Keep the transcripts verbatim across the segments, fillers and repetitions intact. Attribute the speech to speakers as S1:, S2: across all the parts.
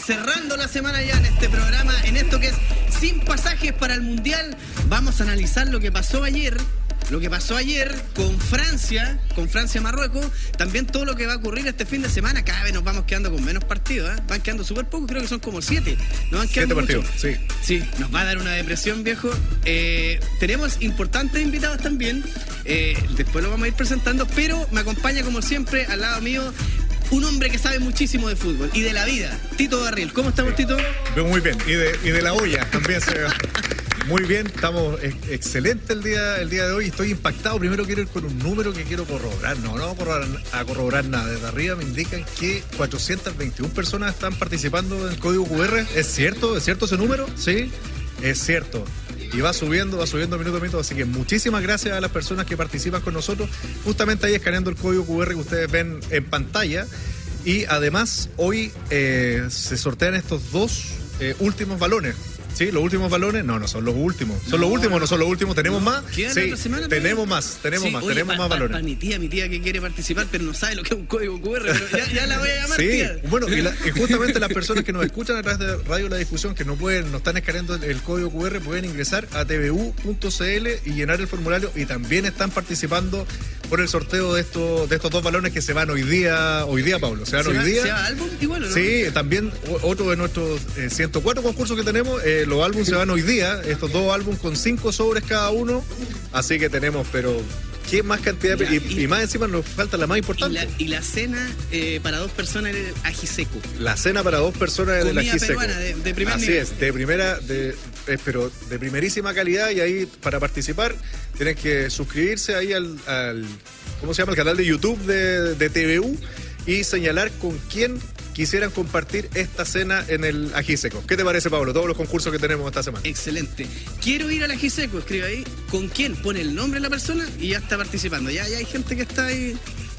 S1: cerrando la semana ya en este programa, en esto que es Sin Pasajes para el Mundial. Vamos a analizar lo que pasó ayer, lo que pasó ayer con Francia, con Francia-Marruecos, también todo lo que va a ocurrir este fin de semana. Cada vez nos vamos quedando con menos partidos, ¿eh? Van quedando súper pocos, creo que son como siete. Nos van quedando
S2: siete partidos,
S1: mucho.
S2: sí.
S1: Sí, nos va a dar una depresión, viejo. Eh, tenemos importantes invitados también, eh, después lo vamos a ir presentando, pero me acompaña como siempre al lado mío un hombre que sabe muchísimo de fútbol y de la vida, Tito Barril. ¿Cómo estamos, Tito?
S2: Muy bien, y de, y de la olla también se ve. Muy bien, estamos ex excelente el día, el día de hoy. Estoy impactado. Primero quiero ir con un número que quiero corroborar. No, no voy a corroborar, a corroborar nada. Desde arriba me indican que cuatrocientas veintiuna personas están participando en el código cu erre. ¿Es cierto? ¿Es cierto ese número? Sí, es cierto. Y va subiendo, va subiendo minuto a minuto. Así que muchísimas gracias a las personas que participan con nosotros. Justamente ahí escaneando el código cu erre que ustedes ven en pantalla. Y además, hoy eh, se sortean estos dos eh, últimos balones. Sí, los últimos balones, no, no son los últimos. ¿Son no, los últimos o no son los últimos? ¿Tenemos no, más? Sí, semana, tenemos más, tenemos sí, más, oye, tenemos pa, más pa, balones.
S1: Pa, mi tía, mi tía que quiere participar, pero no sabe lo que es un código cu erre, pero ya, ya la voy a llamar,
S2: sí,
S1: tía.
S2: Bueno, y, la, y justamente las personas que nos escuchan a través de Radio La Discusión, que no pueden, no están escaneando el, el código cu erre, pueden ingresar a t v u punto c l y llenar el formulario, y también están participando por el sorteo de estos, de estos dos balones que se van hoy día, hoy día, Pablo. Se van ¿Se hoy va, día.
S1: ¿Se va álbum igual o no?
S2: Sí, también otro de nuestros eh, ciento cuatro concursos que tenemos, eh, los álbumes se van hoy día, estos dos álbumes con cinco sobres cada uno, así que tenemos, pero qué más cantidad de, y, y, y más encima nos falta la más importante.
S1: Y la, y la cena eh, para dos personas en el ajiseco.
S2: La cena para dos personas en el ajiseco.
S1: Peruana, de, de primer
S2: Así
S1: nivel.
S2: es, de primera, de, eh, pero de primerísima calidad, y ahí para participar tienen que suscribirse ahí al, al ¿cómo se llama? El canal de YouTube de, de T V U y señalar con quién quisieran compartir esta cena en el ajiseco. ¿Qué te parece, Pablo? Todos los concursos que tenemos esta semana.
S1: Excelente. Quiero ir al ajiseco, escribe ahí con quién, pone el nombre de la persona y ya está participando. Ya, ya hay gente que está ahí.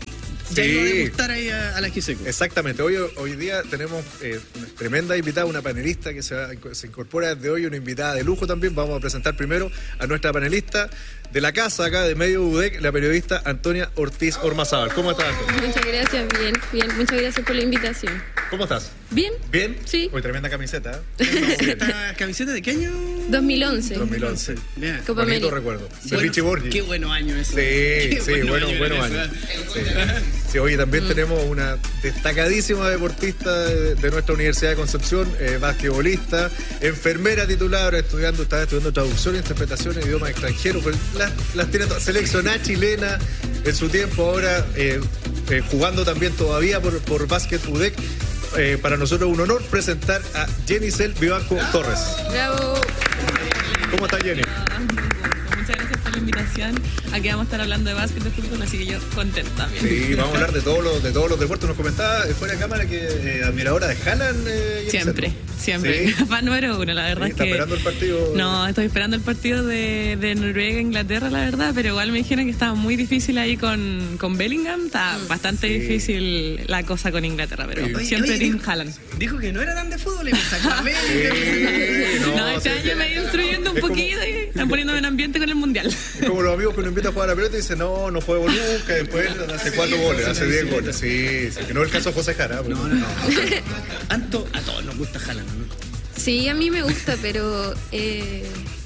S1: Ya
S2: sí.
S1: iba a degustar ahí a, a la ajiseco.
S2: Exactamente. Hoy, hoy día tenemos eh, una tremenda invitada, una panelista que se, va, se incorpora desde hoy, una invitada de lujo también. Vamos a presentar primero a nuestra panelista de la casa acá de Medio U D E C, la periodista Antonia Ortiz Ormazábal. ¿Cómo estás, Antonia?
S3: Muchas gracias, bien, bien. Muchas gracias por la invitación.
S2: ¿Cómo estás?
S3: Bien.
S2: ¿Bien?
S3: Sí.
S2: Hoy tremenda camiseta.
S1: ¿Esta camiseta de qué año?
S3: dos mil once.
S2: dos mil once.
S1: Bien.
S3: Copa
S2: Bonito
S3: América.
S2: recuerdo.
S3: Sí.
S2: De Richie Borgi.
S1: Qué bueno año eso.
S2: Sí,
S1: qué
S2: sí, bueno,
S1: año
S2: bueno año. Sí. Sí, hoy también mm. tenemos una destacadísima deportista de, de nuestra Universidad de Concepción, eh, basquetbolista, enfermera titular, estudiando, está estudiando traducción, interpretación en idiomas extranjeros, pero las, las tiene todas. Seleccionada chilena en su tiempo, ahora eh, eh, jugando también todavía por, por Básquet U D E C. Eh, para nosotros es un honor presentar a Jennicel Vivanco Torres.
S3: ¡Bravo!
S2: ¿Cómo está, Jenny?
S4: Muchas gracias por la invitación. Aquí vamos a estar hablando de básquet, de fútbol, así que yo contenta también.
S2: Sí, vamos a hablar de todos los, de todos los deportes. Nos comentaba fuera de cámara que eh, admiradora de Haaland. Eh,
S4: siempre, siempre. ¿Sí? Fan número uno, la verdad. Sí, es
S2: ¿Está
S4: que
S2: esperando el partido?
S4: No, estoy esperando el partido de, de Noruega, Inglaterra, la verdad, pero igual me dijeron que estaba muy difícil ahí con, con Bellingham. Está bastante sí. difícil la cosa con Inglaterra, pero oye, siempre oye, Team Haaland.
S1: Dijo que no era tan de fútbol y me sacó a ver.
S4: Sí, no, no, este sí, año me he ido instruyendo un poquito como, y están poniéndome en ambiente con el mundial.
S2: Es como los amigos que uno invita a jugar a la pelota y dicen, no, no juego nunca, después hace cuatro goles, hace diez goles. Sí, sí, que no es el caso de José Jara.
S1: No, no, no. Anto, a todos nos gusta Haaland, ¿no?
S3: Sí, a mí me gusta, pero eh,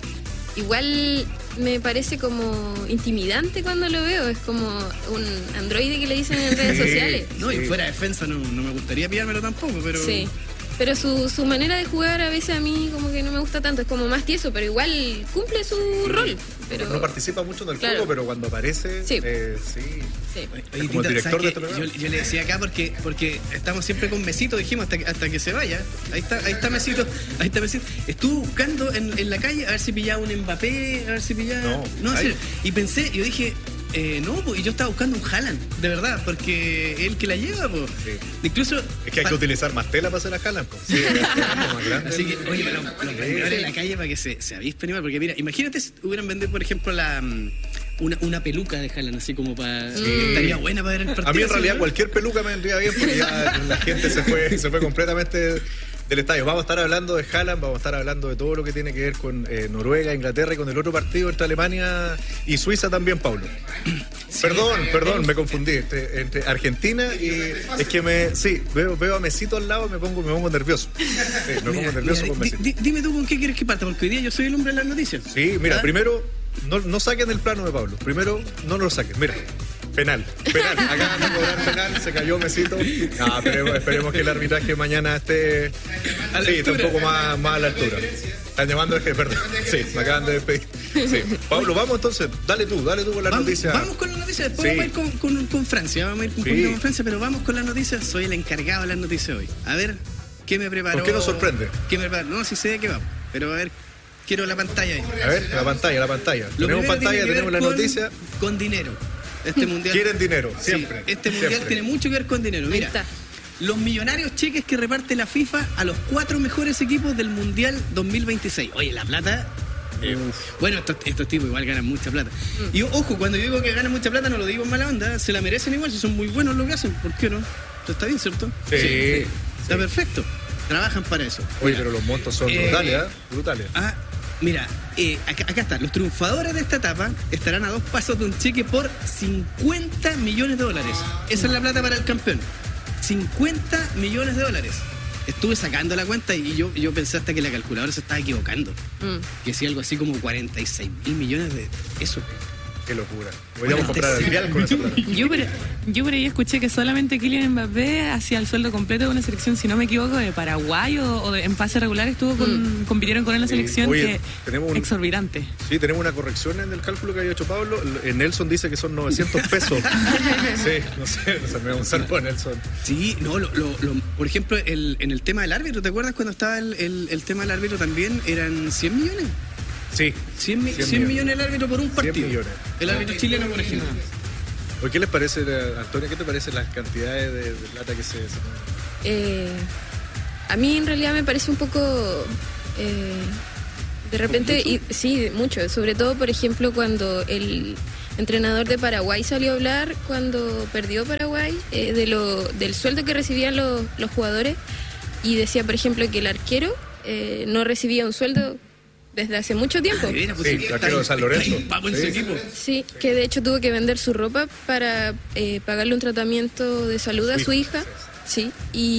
S3: igual me parece como intimidante cuando lo veo. Es como un androide que le dicen en redes sí, sociales.
S1: No, sí. Y fuera de defensa no, no me gustaría pillármelo tampoco, pero...
S3: Sí. Pero su, su manera de jugar a veces a mí como que no me gusta tanto, es como más tieso, pero igual cumple su sí. rol. Pero...
S2: No participa mucho en el claro. juego, pero cuando aparece, sí, eh, sí.
S3: sí.
S1: Oye,
S2: como
S1: Tita,
S2: director de este
S1: programa. Yo, yo le decía acá porque, porque estamos siempre con Mesito, dijimos, hasta que, hasta que se vaya. Ahí está, ahí está Mesito, ahí está Mesito. Estuve buscando en, en la calle a ver si pillaba un Mbappé, a ver si pillaba...
S2: No,
S1: no en serio. Y pensé, yo dije... Eh, no, pues, y yo estaba buscando un Haaland, de verdad, porque es el que la lleva, pues. Sí. Incluso...
S2: Es que hay que utilizar más tela para hacer a Haaland, pues. Sí,
S1: más grande. Así que, oye, pero los vendedores en la calle para que se, se avispen igual, porque mira, imagínate si hubieran vendido, por ejemplo, la... Una, una peluca de Haaland, así como para... Sí. Estaría buena para ver el partido.
S2: A mí en realidad ¿no? cualquier peluca me vendría bien, porque ya la gente se fue, se fue completamente... del estadio. Vamos a estar hablando de Haaland, vamos a estar hablando de todo lo que tiene que ver con eh, Noruega, Inglaterra y con el otro partido entre Alemania y Suiza también, Pablo. Perdón, perdón, me confundí entre, entre Argentina y es que me, sí, veo, veo a Mesito al lado y me pongo, me pongo nervioso. Sí, me
S1: Mira,
S2: pongo nervioso
S1: mira,
S2: con
S1: di-
S2: Mesito.
S1: di- dime tú con qué quieres que parta, porque hoy día yo soy el hombre de las noticias.
S2: Sí, mira,
S1: ¿Ah?
S2: primero, no, no saquen el plano de Pablo. Primero, no lo saquen. Mira, penal, penal. Acá van a cobrar penal, se cayó Mesito. No, esperemos, esperemos que el arbitraje mañana esté,
S1: A la
S2: sí, está un
S1: altura.
S2: poco más, más a la altura. Están llamando, es que, perdón. Sí, me acaban de despedir. Sí. Pablo, vamos entonces, dale tú, dale tú con las
S1: Vamos,
S2: noticias.
S1: vamos con las noticias, después
S2: Sí.
S1: vamos a ir con, con- con Francia, vamos a ir un
S2: Sí.
S1: poquito con Francia, pero vamos con las noticias, soy el encargado de las noticias hoy. A ver, ¿qué me preparó?
S2: ¿Por qué nos sorprende?
S1: ¿Qué me preparó? No, si sé de qué vamos, pero a ver, quiero la pantalla ahí.
S2: A ver, la pantalla, la pantalla.
S1: Lo
S2: Tenemos
S1: primero
S2: pantalla,
S1: tiene que
S2: tenemos la
S1: ver con-
S2: noticia.
S1: Con dinero. Este mundial.
S2: Quieren dinero,
S1: Sí,
S2: siempre.
S1: este mundial
S2: siempre.
S1: tiene mucho que ver con dinero.
S3: Ahí
S1: Mira,
S3: está.
S1: los millonarios cheques que reparte la FIFA a los cuatro mejores equipos del mundial dos mil veintiséis. Oye, la plata. eh, bueno, estos, estos tipos igual ganan mucha plata. Y ojo, cuando yo digo que ganan mucha plata, no lo digo en mala onda, se la merecen igual, si son muy buenos lo que hacen, ¿por qué no? Esto está bien, ¿cierto?
S2: Sí, sí.
S1: Está perfecto. Trabajan para eso.
S2: Oye,
S1: Mira,
S2: pero los montos son
S1: Eh,
S2: brutales, ¿eh? Brutales.
S1: Ah, mira, eh, acá, acá está. Los triunfadores de esta etapa estarán a dos pasos de un cheque por cincuenta millones de dólares. Esa es la plata para el campeón. cincuenta millones de dólares. Estuve sacando la cuenta y yo, yo pensé hasta que la calculadora se estaba equivocando.
S3: Mm.
S1: Que decía algo así como cuarenta y seis mil millones de eso.
S2: Qué locura. Podríamos comprar al Real con esa plata.
S4: Yo por, yo por ahí escuché que solamente Kylian Mbappé hacía el sueldo completo de una selección, si no me equivoco, de Paraguay o, o de, en fase regular estuvo con, compitieron con él en la
S2: Sí.
S4: selección,
S2: Oye,
S4: que
S2: tenemos un-
S4: exorbitante.
S2: Sí, tenemos una corrección en el cálculo que había hecho Pablo. Eh, Nelson dice que son novecientos pesos. Sí, no sé, se me da un saludo a Nelson.
S1: Sí, no, lo, lo- lo- por ejemplo, el, en el tema del árbitro, ¿te acuerdas cuando estaba el, el- el tema del árbitro también? Eran cien millones.
S2: Sí.
S1: cien, mi-
S2: cien
S1: cien millones el árbitro por un partido.
S2: millones.
S1: El árbitro chileno, por ejemplo.
S2: Oye, ¿qué les parece, eh, Antonio, qué te parecen las cantidades de, de plata que se... se-
S3: Eh, a mí en realidad me parece un poco eh, de repente y, sí, mucho, sobre todo por ejemplo cuando el entrenador de Paraguay salió a hablar cuando perdió Paraguay eh, de lo del sueldo que recibían los, los jugadores y decía por ejemplo que el arquero eh, no recibía un sueldo desde hace mucho tiempo.
S1: Ah, mira, pues,
S2: Sí,
S1: sí,
S2: el
S1: está
S2: arquero de San
S1: ahí-
S2: Lorenzo.
S1: está ahí, vamos en su
S2: Sí.
S1: equipo.
S3: Sí, que de hecho tuvo que vender su ropa para eh, pagarle un tratamiento de salud a
S2: Su
S3: su
S2: hija.
S3: hija. Sí,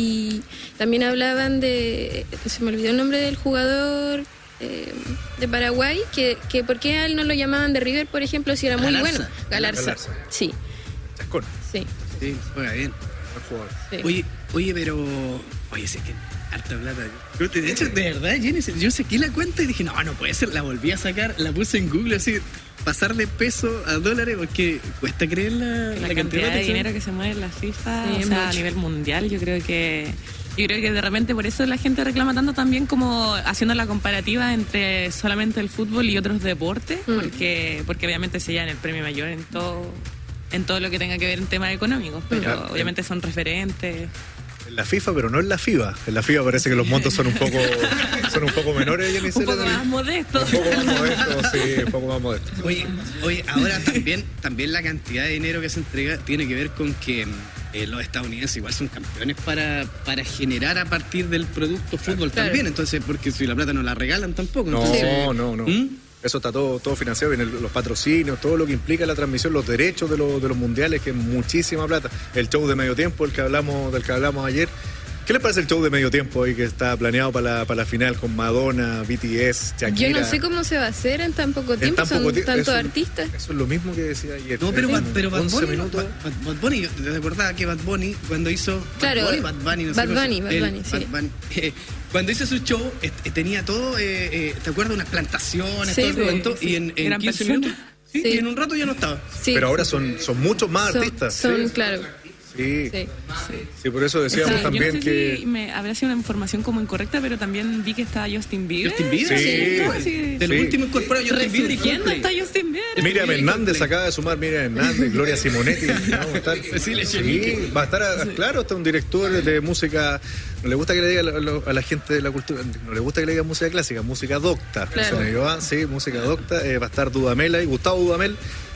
S3: y también hablaban de, se me olvidó el nombre del jugador eh, de Paraguay, que, que por qué a él no lo llamaban de River, por ejemplo, si era muy
S1: Galarza.
S3: bueno. Galarza.
S2: Galarza.
S3: Sí,
S2: Chascón,
S3: sí,
S1: Sí, juega bien.
S2: buen jugador.
S3: sí.
S1: Oye, oye, pero. Oye, sé que harta plata. Yo, De hecho, de verdad, Jenny, yo saqué la cuenta y dije, no, no puede ser. La volví a sacar, la puse en Google así, pasar de peso a dólares, porque cuesta creer la,
S4: La,
S1: la
S4: cantidad de
S1: plata que se-
S4: dinero que se mueve en la FIFA,
S3: Sí,
S4: o sea, a
S3: mucho.
S4: nivel mundial, yo creo que yo creo que de repente por eso la gente reclama tanto también como haciendo la comparativa entre solamente el fútbol y otros deportes,
S3: Mm.
S4: porque porque obviamente se llevan el premio mayor en todo en todo lo que tenga que ver en temas económicos, pero
S2: Claro.
S4: obviamente son referentes.
S2: En la FIFA, pero no en la FIBA. En la FIBA parece que los montos son un poco son un poco menores, Jenny
S4: Un
S2: Cela,
S4: poco
S2: del-
S4: más modestos.
S2: Un poco más modestos, sí, un poco más modestos.
S1: Oye, oye, ahora también, también la cantidad de dinero que se entrega tiene que ver con que eh, los estadounidenses igual son campeones para, para generar a partir del producto fútbol
S3: Claro.
S1: también. Entonces, porque si la plata no la regalan tampoco.
S2: No,
S1: Entonces,
S2: no, no.
S1: ¿Mm?
S2: Eso está todo, todo financiado, vienen los patrocinios, todo lo que implica la transmisión, los derechos de, los de los mundiales, que es muchísima plata. El show de medio tiempo, el que hablamos, del que hablamos ayer. ¿Qué le parece el show de medio tiempo ahí que está planeado para la, para la final con Madonna, B T S, Shakira?
S3: Yo no sé cómo se va a hacer en tan poco
S2: En
S3: tiempo,
S2: tan
S3: son
S2: poco tie-
S3: tantos
S2: eso-
S3: artistas.
S2: Eso es lo mismo que decía ayer.
S1: No, pero,
S2: En
S1: Bad, pero Bad
S2: once
S1: Bunny,
S2: minutos.
S1: Bad, Bad Bunny, yo te acordaba que Bad Bunny cuando hizo
S3: Claro,
S1: Bad Bunny, Bad Bunny, no sé
S3: Bad
S1: cómo se-
S3: Bunny, Bad
S1: el-
S3: Bunny, sí.
S1: Bad Bunny, eh, cuando hizo su show eh, eh, tenía todo, eh, eh, ¿te acuerdas? Unas plantaciones,
S3: Sí,
S1: todo el
S3: sí,
S1: cuento,
S4: sí.
S1: y en, en
S4: Eran
S1: quince
S4: personas.
S1: minutos, sí,
S3: Sí.
S1: y en un rato ya no estaba.
S3: Sí,
S2: Pero ahora son, son muchos más
S3: son,
S2: artistas.
S3: son,
S2: sí.
S3: claro,
S2: Sí.
S3: sí.
S2: Sí, por eso decíamos
S4: O sea,
S2: también
S4: yo no sé
S2: que...
S4: si me habrá sido una información como incorrecta, pero también vi que está Justin Bieber.
S1: Justin Bieber,
S2: Sí.
S1: sí,
S4: Sí.
S1: de lo
S2: Sí.
S1: último incorporado Justin Bieber y
S4: Resurgiendo
S1: Coldplay.
S4: está Justin Bieber.
S2: Miriam Hernández acaba de sumar, Miriam Hernández, Gloria Simonetti. Vamos a estar,
S1: Cecilia
S2: sí,
S1: Chenique.
S2: va a estar, a- claro, está un director de música. No le gusta que le diga a la, a la gente de la cultura, no le gusta que le diga música clásica, música docta.
S3: Claro.
S2: Se me dio, ah, sí, música docta. Eh, va a estar Dudamel ahí, Gustavo Dudamel.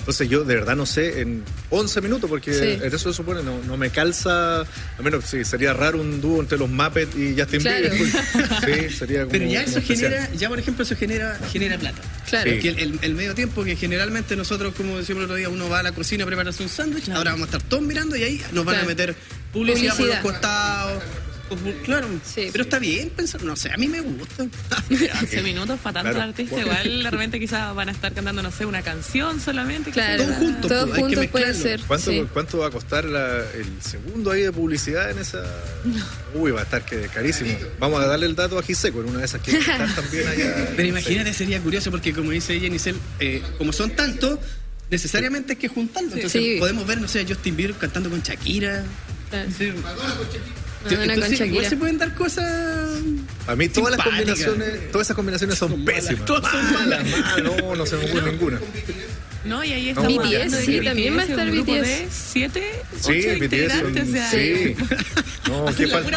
S2: Entonces yo de verdad no sé, en once minutos, porque
S3: Sí.
S2: en eso se supone, no, no me calza, a menos sí, sería raro un dúo entre los Muppets y Justin
S3: Claro.
S2: Bieber. Sí, sería como,
S1: Pero ya
S2: como
S1: eso
S2: especial.
S1: genera, ya por ejemplo eso genera, genera plata.
S3: Claro.
S2: Sí.
S1: Que el, el- el medio tiempo que generalmente nosotros, como decíamos el otro día, uno va a la cocina a prepararse un sándwich, ahora vamos a estar todos mirando y ahí nos van
S3: Claro.
S1: a meter publicidad,
S3: Publicidad.
S1: por los costados. Pu- Claro,
S3: Sí.
S1: pero está bien pensar, no sé, a mí me gusta.
S4: once minutos para tantos
S2: Claro.
S4: artistas. Igual de repente quizás van a estar cantando, no sé, una canción solamente.
S3: Claro,
S1: Todos juntos,
S3: todos
S1: pues, hay que
S3: juntos puede
S1: mezclarlo.
S3: ser.
S2: ¿Cuánto,
S3: Sí.
S2: ¿Cuánto va a costar la- el segundo ahí de publicidad en esa? Uy, va a estar que carísimo. Vamos a darle el dato a Giseco, en una de esas que están también allá.
S1: Pero imagínate, sería curioso porque como dice Jenicel, eh, como son tantos, necesariamente hay que juntarlos. Entonces
S3: Sí.
S1: podemos ver, no sé, a Justin Bieber cantando con Shakira.
S3: Claro.
S1: Sí.
S3: Madonna con
S1: Entonces, igual
S3: Shakira.
S1: se pueden dar cosas.
S2: A mí todas las
S1: simpáticas.
S2: combinaciones, todas esas combinaciones son,
S1: Son malas,
S2: pésimas.
S1: todas son
S2: Malas, malas, no, no se me ocurre ninguna.
S4: No, y ahí
S2: No,
S4: estamos
S2: B T S,
S4: hablando de
S3: sí,
S4: que
S3: también va a
S4: B T S es
S3: estar
S4: un grupo
S3: B T S.
S4: de siete,
S2: Sí,
S4: ocho
S2: B T S son,
S4: integrantes, o sea,
S2: sí. No, qué falta.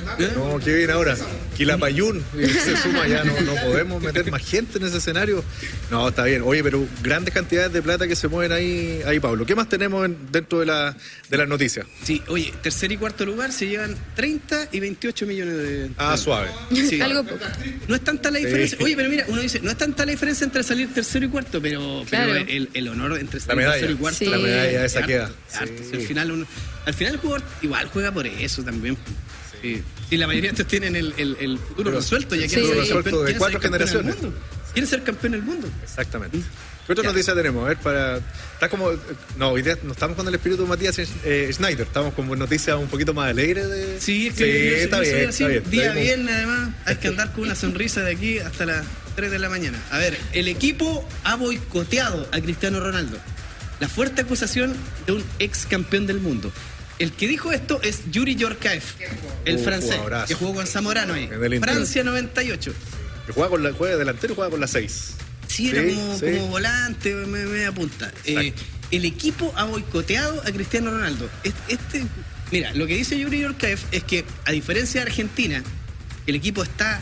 S2: No, qué bien ahora. Quilapayún se suma ya, no, no podemos meter más gente en ese escenario. No, está bien. Oye, pero grandes cantidades de plata que se mueven ahí, ahí Pablo. ¿Qué más tenemos en- dentro de, la, de las noticias?
S1: Sí, oye, tercer y cuarto lugar se llevan treinta y veintiocho millones de.
S2: Ah, suave.
S1: Sí.
S3: Algo poco.
S1: No es tanta la
S2: Sí.
S1: diferencia. Oye, pero mira, uno dice, no es tanta la diferencia entre salir tercero y cuarto, pero,
S3: Claro.
S1: pero el, el honor entre
S2: La
S1: salir
S2: medalla.
S1: tercero y cuarto.
S3: Sí.
S2: La medalla esa
S1: harto,
S2: queda.
S1: harto.
S2: Sí.
S1: Si al final uno, al final el jugador igual juega por eso también. Sí. Y la mayoría de estos tienen el, el, el futuro
S2: Pero-
S1: resuelto, ya
S3: Sí.
S1: quieren ser
S3: Resuelto
S1: campeón-
S2: de
S1: quieren
S2: cuatro
S1: ser campeón del
S2: generaciones.
S1: mundo. Quieren ser campeón del mundo.
S2: Exactamente. ¿Qué otra
S1: Ya.
S2: noticia tenemos? A ver, para. Está como. No, hoy día no estamos con el espíritu de Matías eh, Schneider. Estamos con noticias un poquito más alegres. De...
S1: Sí, es que
S2: Sí,
S1: yo- yo
S2: está
S1: soy
S2: bien,
S1: así,
S2: está bien.
S1: día
S2: Está bien.
S1: viernes además, hay que andar con una sonrisa de aquí hasta las tres de la mañana. A ver, el equipo ha boicoteado a Cristiano Ronaldo. La fuerte acusación de un ex campeón del mundo. El que dijo esto es Yuri Yorkaev, el
S2: Uh,
S1: francés,
S2: jugadorazo.
S1: que jugó con Zamorano ahí.
S2: En el Inter.
S1: Francia noventa y ocho.
S2: Que juega, con la, juega de delantero y juega con la seis.
S1: Sí, era
S2: Sí,
S1: como,
S2: sí.
S1: como volante, me, media punta. Eh,
S2: Exacto.
S1: el equipo ha boicoteado a Cristiano Ronaldo. Es- Este, mira, lo que dice Yuri Yorkaev es que, a diferencia de Argentina, el equipo está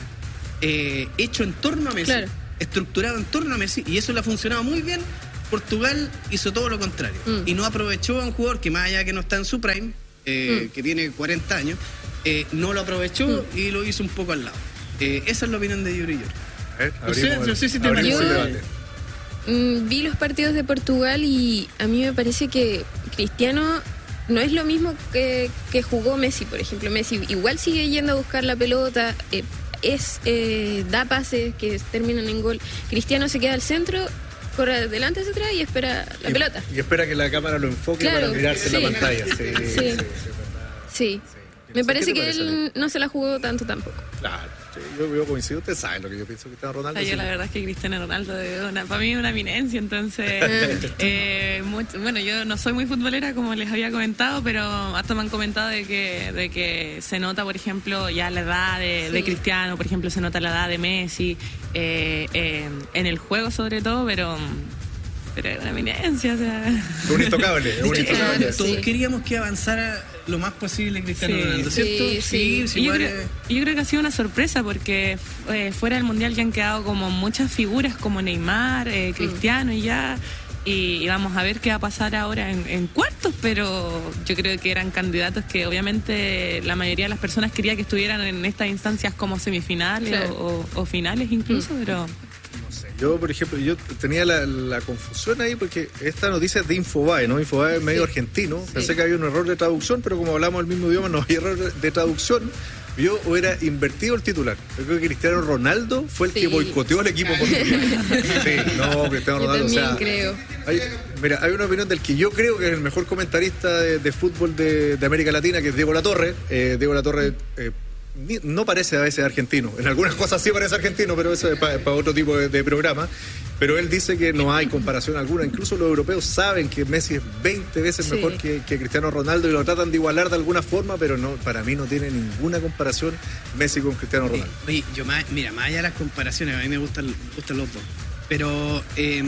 S1: eh, hecho en torno a Messi,
S3: Claro.
S1: estructurado en torno a Messi, y eso le ha funcionado muy bien. Portugal hizo todo lo contrario
S3: Mm.
S1: y no aprovechó a un jugador que, más allá que no está en su prime, eh,
S3: Mm.
S1: que tiene cuarenta años, eh, no lo aprovechó y lo hizo un poco al lado. Eh, esa es la opinión de Yuri Yorkaev.
S2: A ver,
S1: No sé,
S2: abrimos
S1: no
S2: el-
S1: sé si te
S2: abrimos el
S3: pareció-
S2: debate.
S3: Mm, vi los partidos de Portugal y a mí me parece que Cristiano no es lo mismo que, que jugó Messi, por ejemplo. Messi igual sigue yendo a buscar la pelota, eh, es eh, da pases que terminan en gol. Cristiano se queda al centro, corre adelante hacia atrás y espera la
S2: Y-
S3: pelota.
S2: Y espera que la cámara lo enfoque
S3: Claro,
S2: para mirarse
S3: sí.
S2: en la pantalla. Sí, sí,
S3: Sí.
S2: sí, es verdad.
S3: Sí,
S2: Sí.
S3: me
S2: ¿Qué
S3: parece
S2: te
S3: que
S2: parece,
S3: él no se la jugó tanto tampoco.
S2: Claro, sí, yo, yo coincido. Usted sabe lo que yo pienso que está Ronaldo.
S4: O sea, yo
S2: sí.
S4: la verdad es que Cristiano Ronaldo es una, para mí es una eminencia, entonces eh, mucho- bueno, yo no soy muy futbolera como les había comentado, pero hasta me han comentado de que, de que se nota, por ejemplo, ya la edad de, de
S3: Sí.
S4: Cristiano, por ejemplo, se nota la edad de Messi, eh, eh, en el juego sobre todo, pero, pero es una eminencia, o sea...
S2: Es un intocable, es
S1: De
S2: un
S1: hecho,
S2: intocable.
S3: Claro,
S1: todos
S3: sí.
S1: queríamos que avanzara lo más posible Cristiano
S4: Sí,
S1: Ronaldo,
S3: sí,
S1: ¿cierto?
S3: sí.
S1: sí,
S4: Y yo,
S1: igual
S4: creo,
S1: es-
S4: yo creo que ha sido una sorpresa porque eh, fuera del Mundial ya han quedado como muchas figuras como Neymar, eh, Cristiano y ya. Y, y vamos a ver qué va a pasar ahora en, en cuartos, pero yo creo que eran candidatos que obviamente la mayoría de las personas quería que estuvieran en estas instancias como semifinales
S3: Claro.
S4: o, o- o finales incluso, pero...
S2: No sé, yo, por ejemplo, yo tenía la, la confusión ahí porque esta noticia es de Infobae, ¿no? Infobae es medio
S3: Sí.
S2: argentino.
S3: Sí.
S2: Pensé que había un error de traducción, pero como hablamos el mismo idioma, no había error de traducción. Yo hubiera invertido el titular. Yo creo que Cristiano Ronaldo fue el
S3: Sí.
S2: que boicoteó al equipo portugués. Sí, no, Cristiano
S3: Yo
S2: Ronaldo, o
S3: también
S2: sea,
S3: creo.
S2: Hay, mira, hay una opinión del que yo creo que es el mejor comentarista de, de fútbol de, de América Latina, que es Diego Latorre. Eh, Diego Latorre eh, ni- no parece a veces argentino. En algunas cosas sí parece argentino, pero eso es para otro tipo de, de programa. Pero él dice que no hay comparación alguna. Incluso los europeos saben que Messi es veinte veces
S3: Sí.
S2: mejor que, que Cristiano Ronaldo y lo tratan de igualar de alguna forma, pero no, para mí no tiene ninguna comparación Messi con Cristiano
S1: Oye,
S2: Ronaldo.
S1: oye, yo más, mira, más allá de las comparaciones, a mí me gustan, me gustan los dos. Pero eh,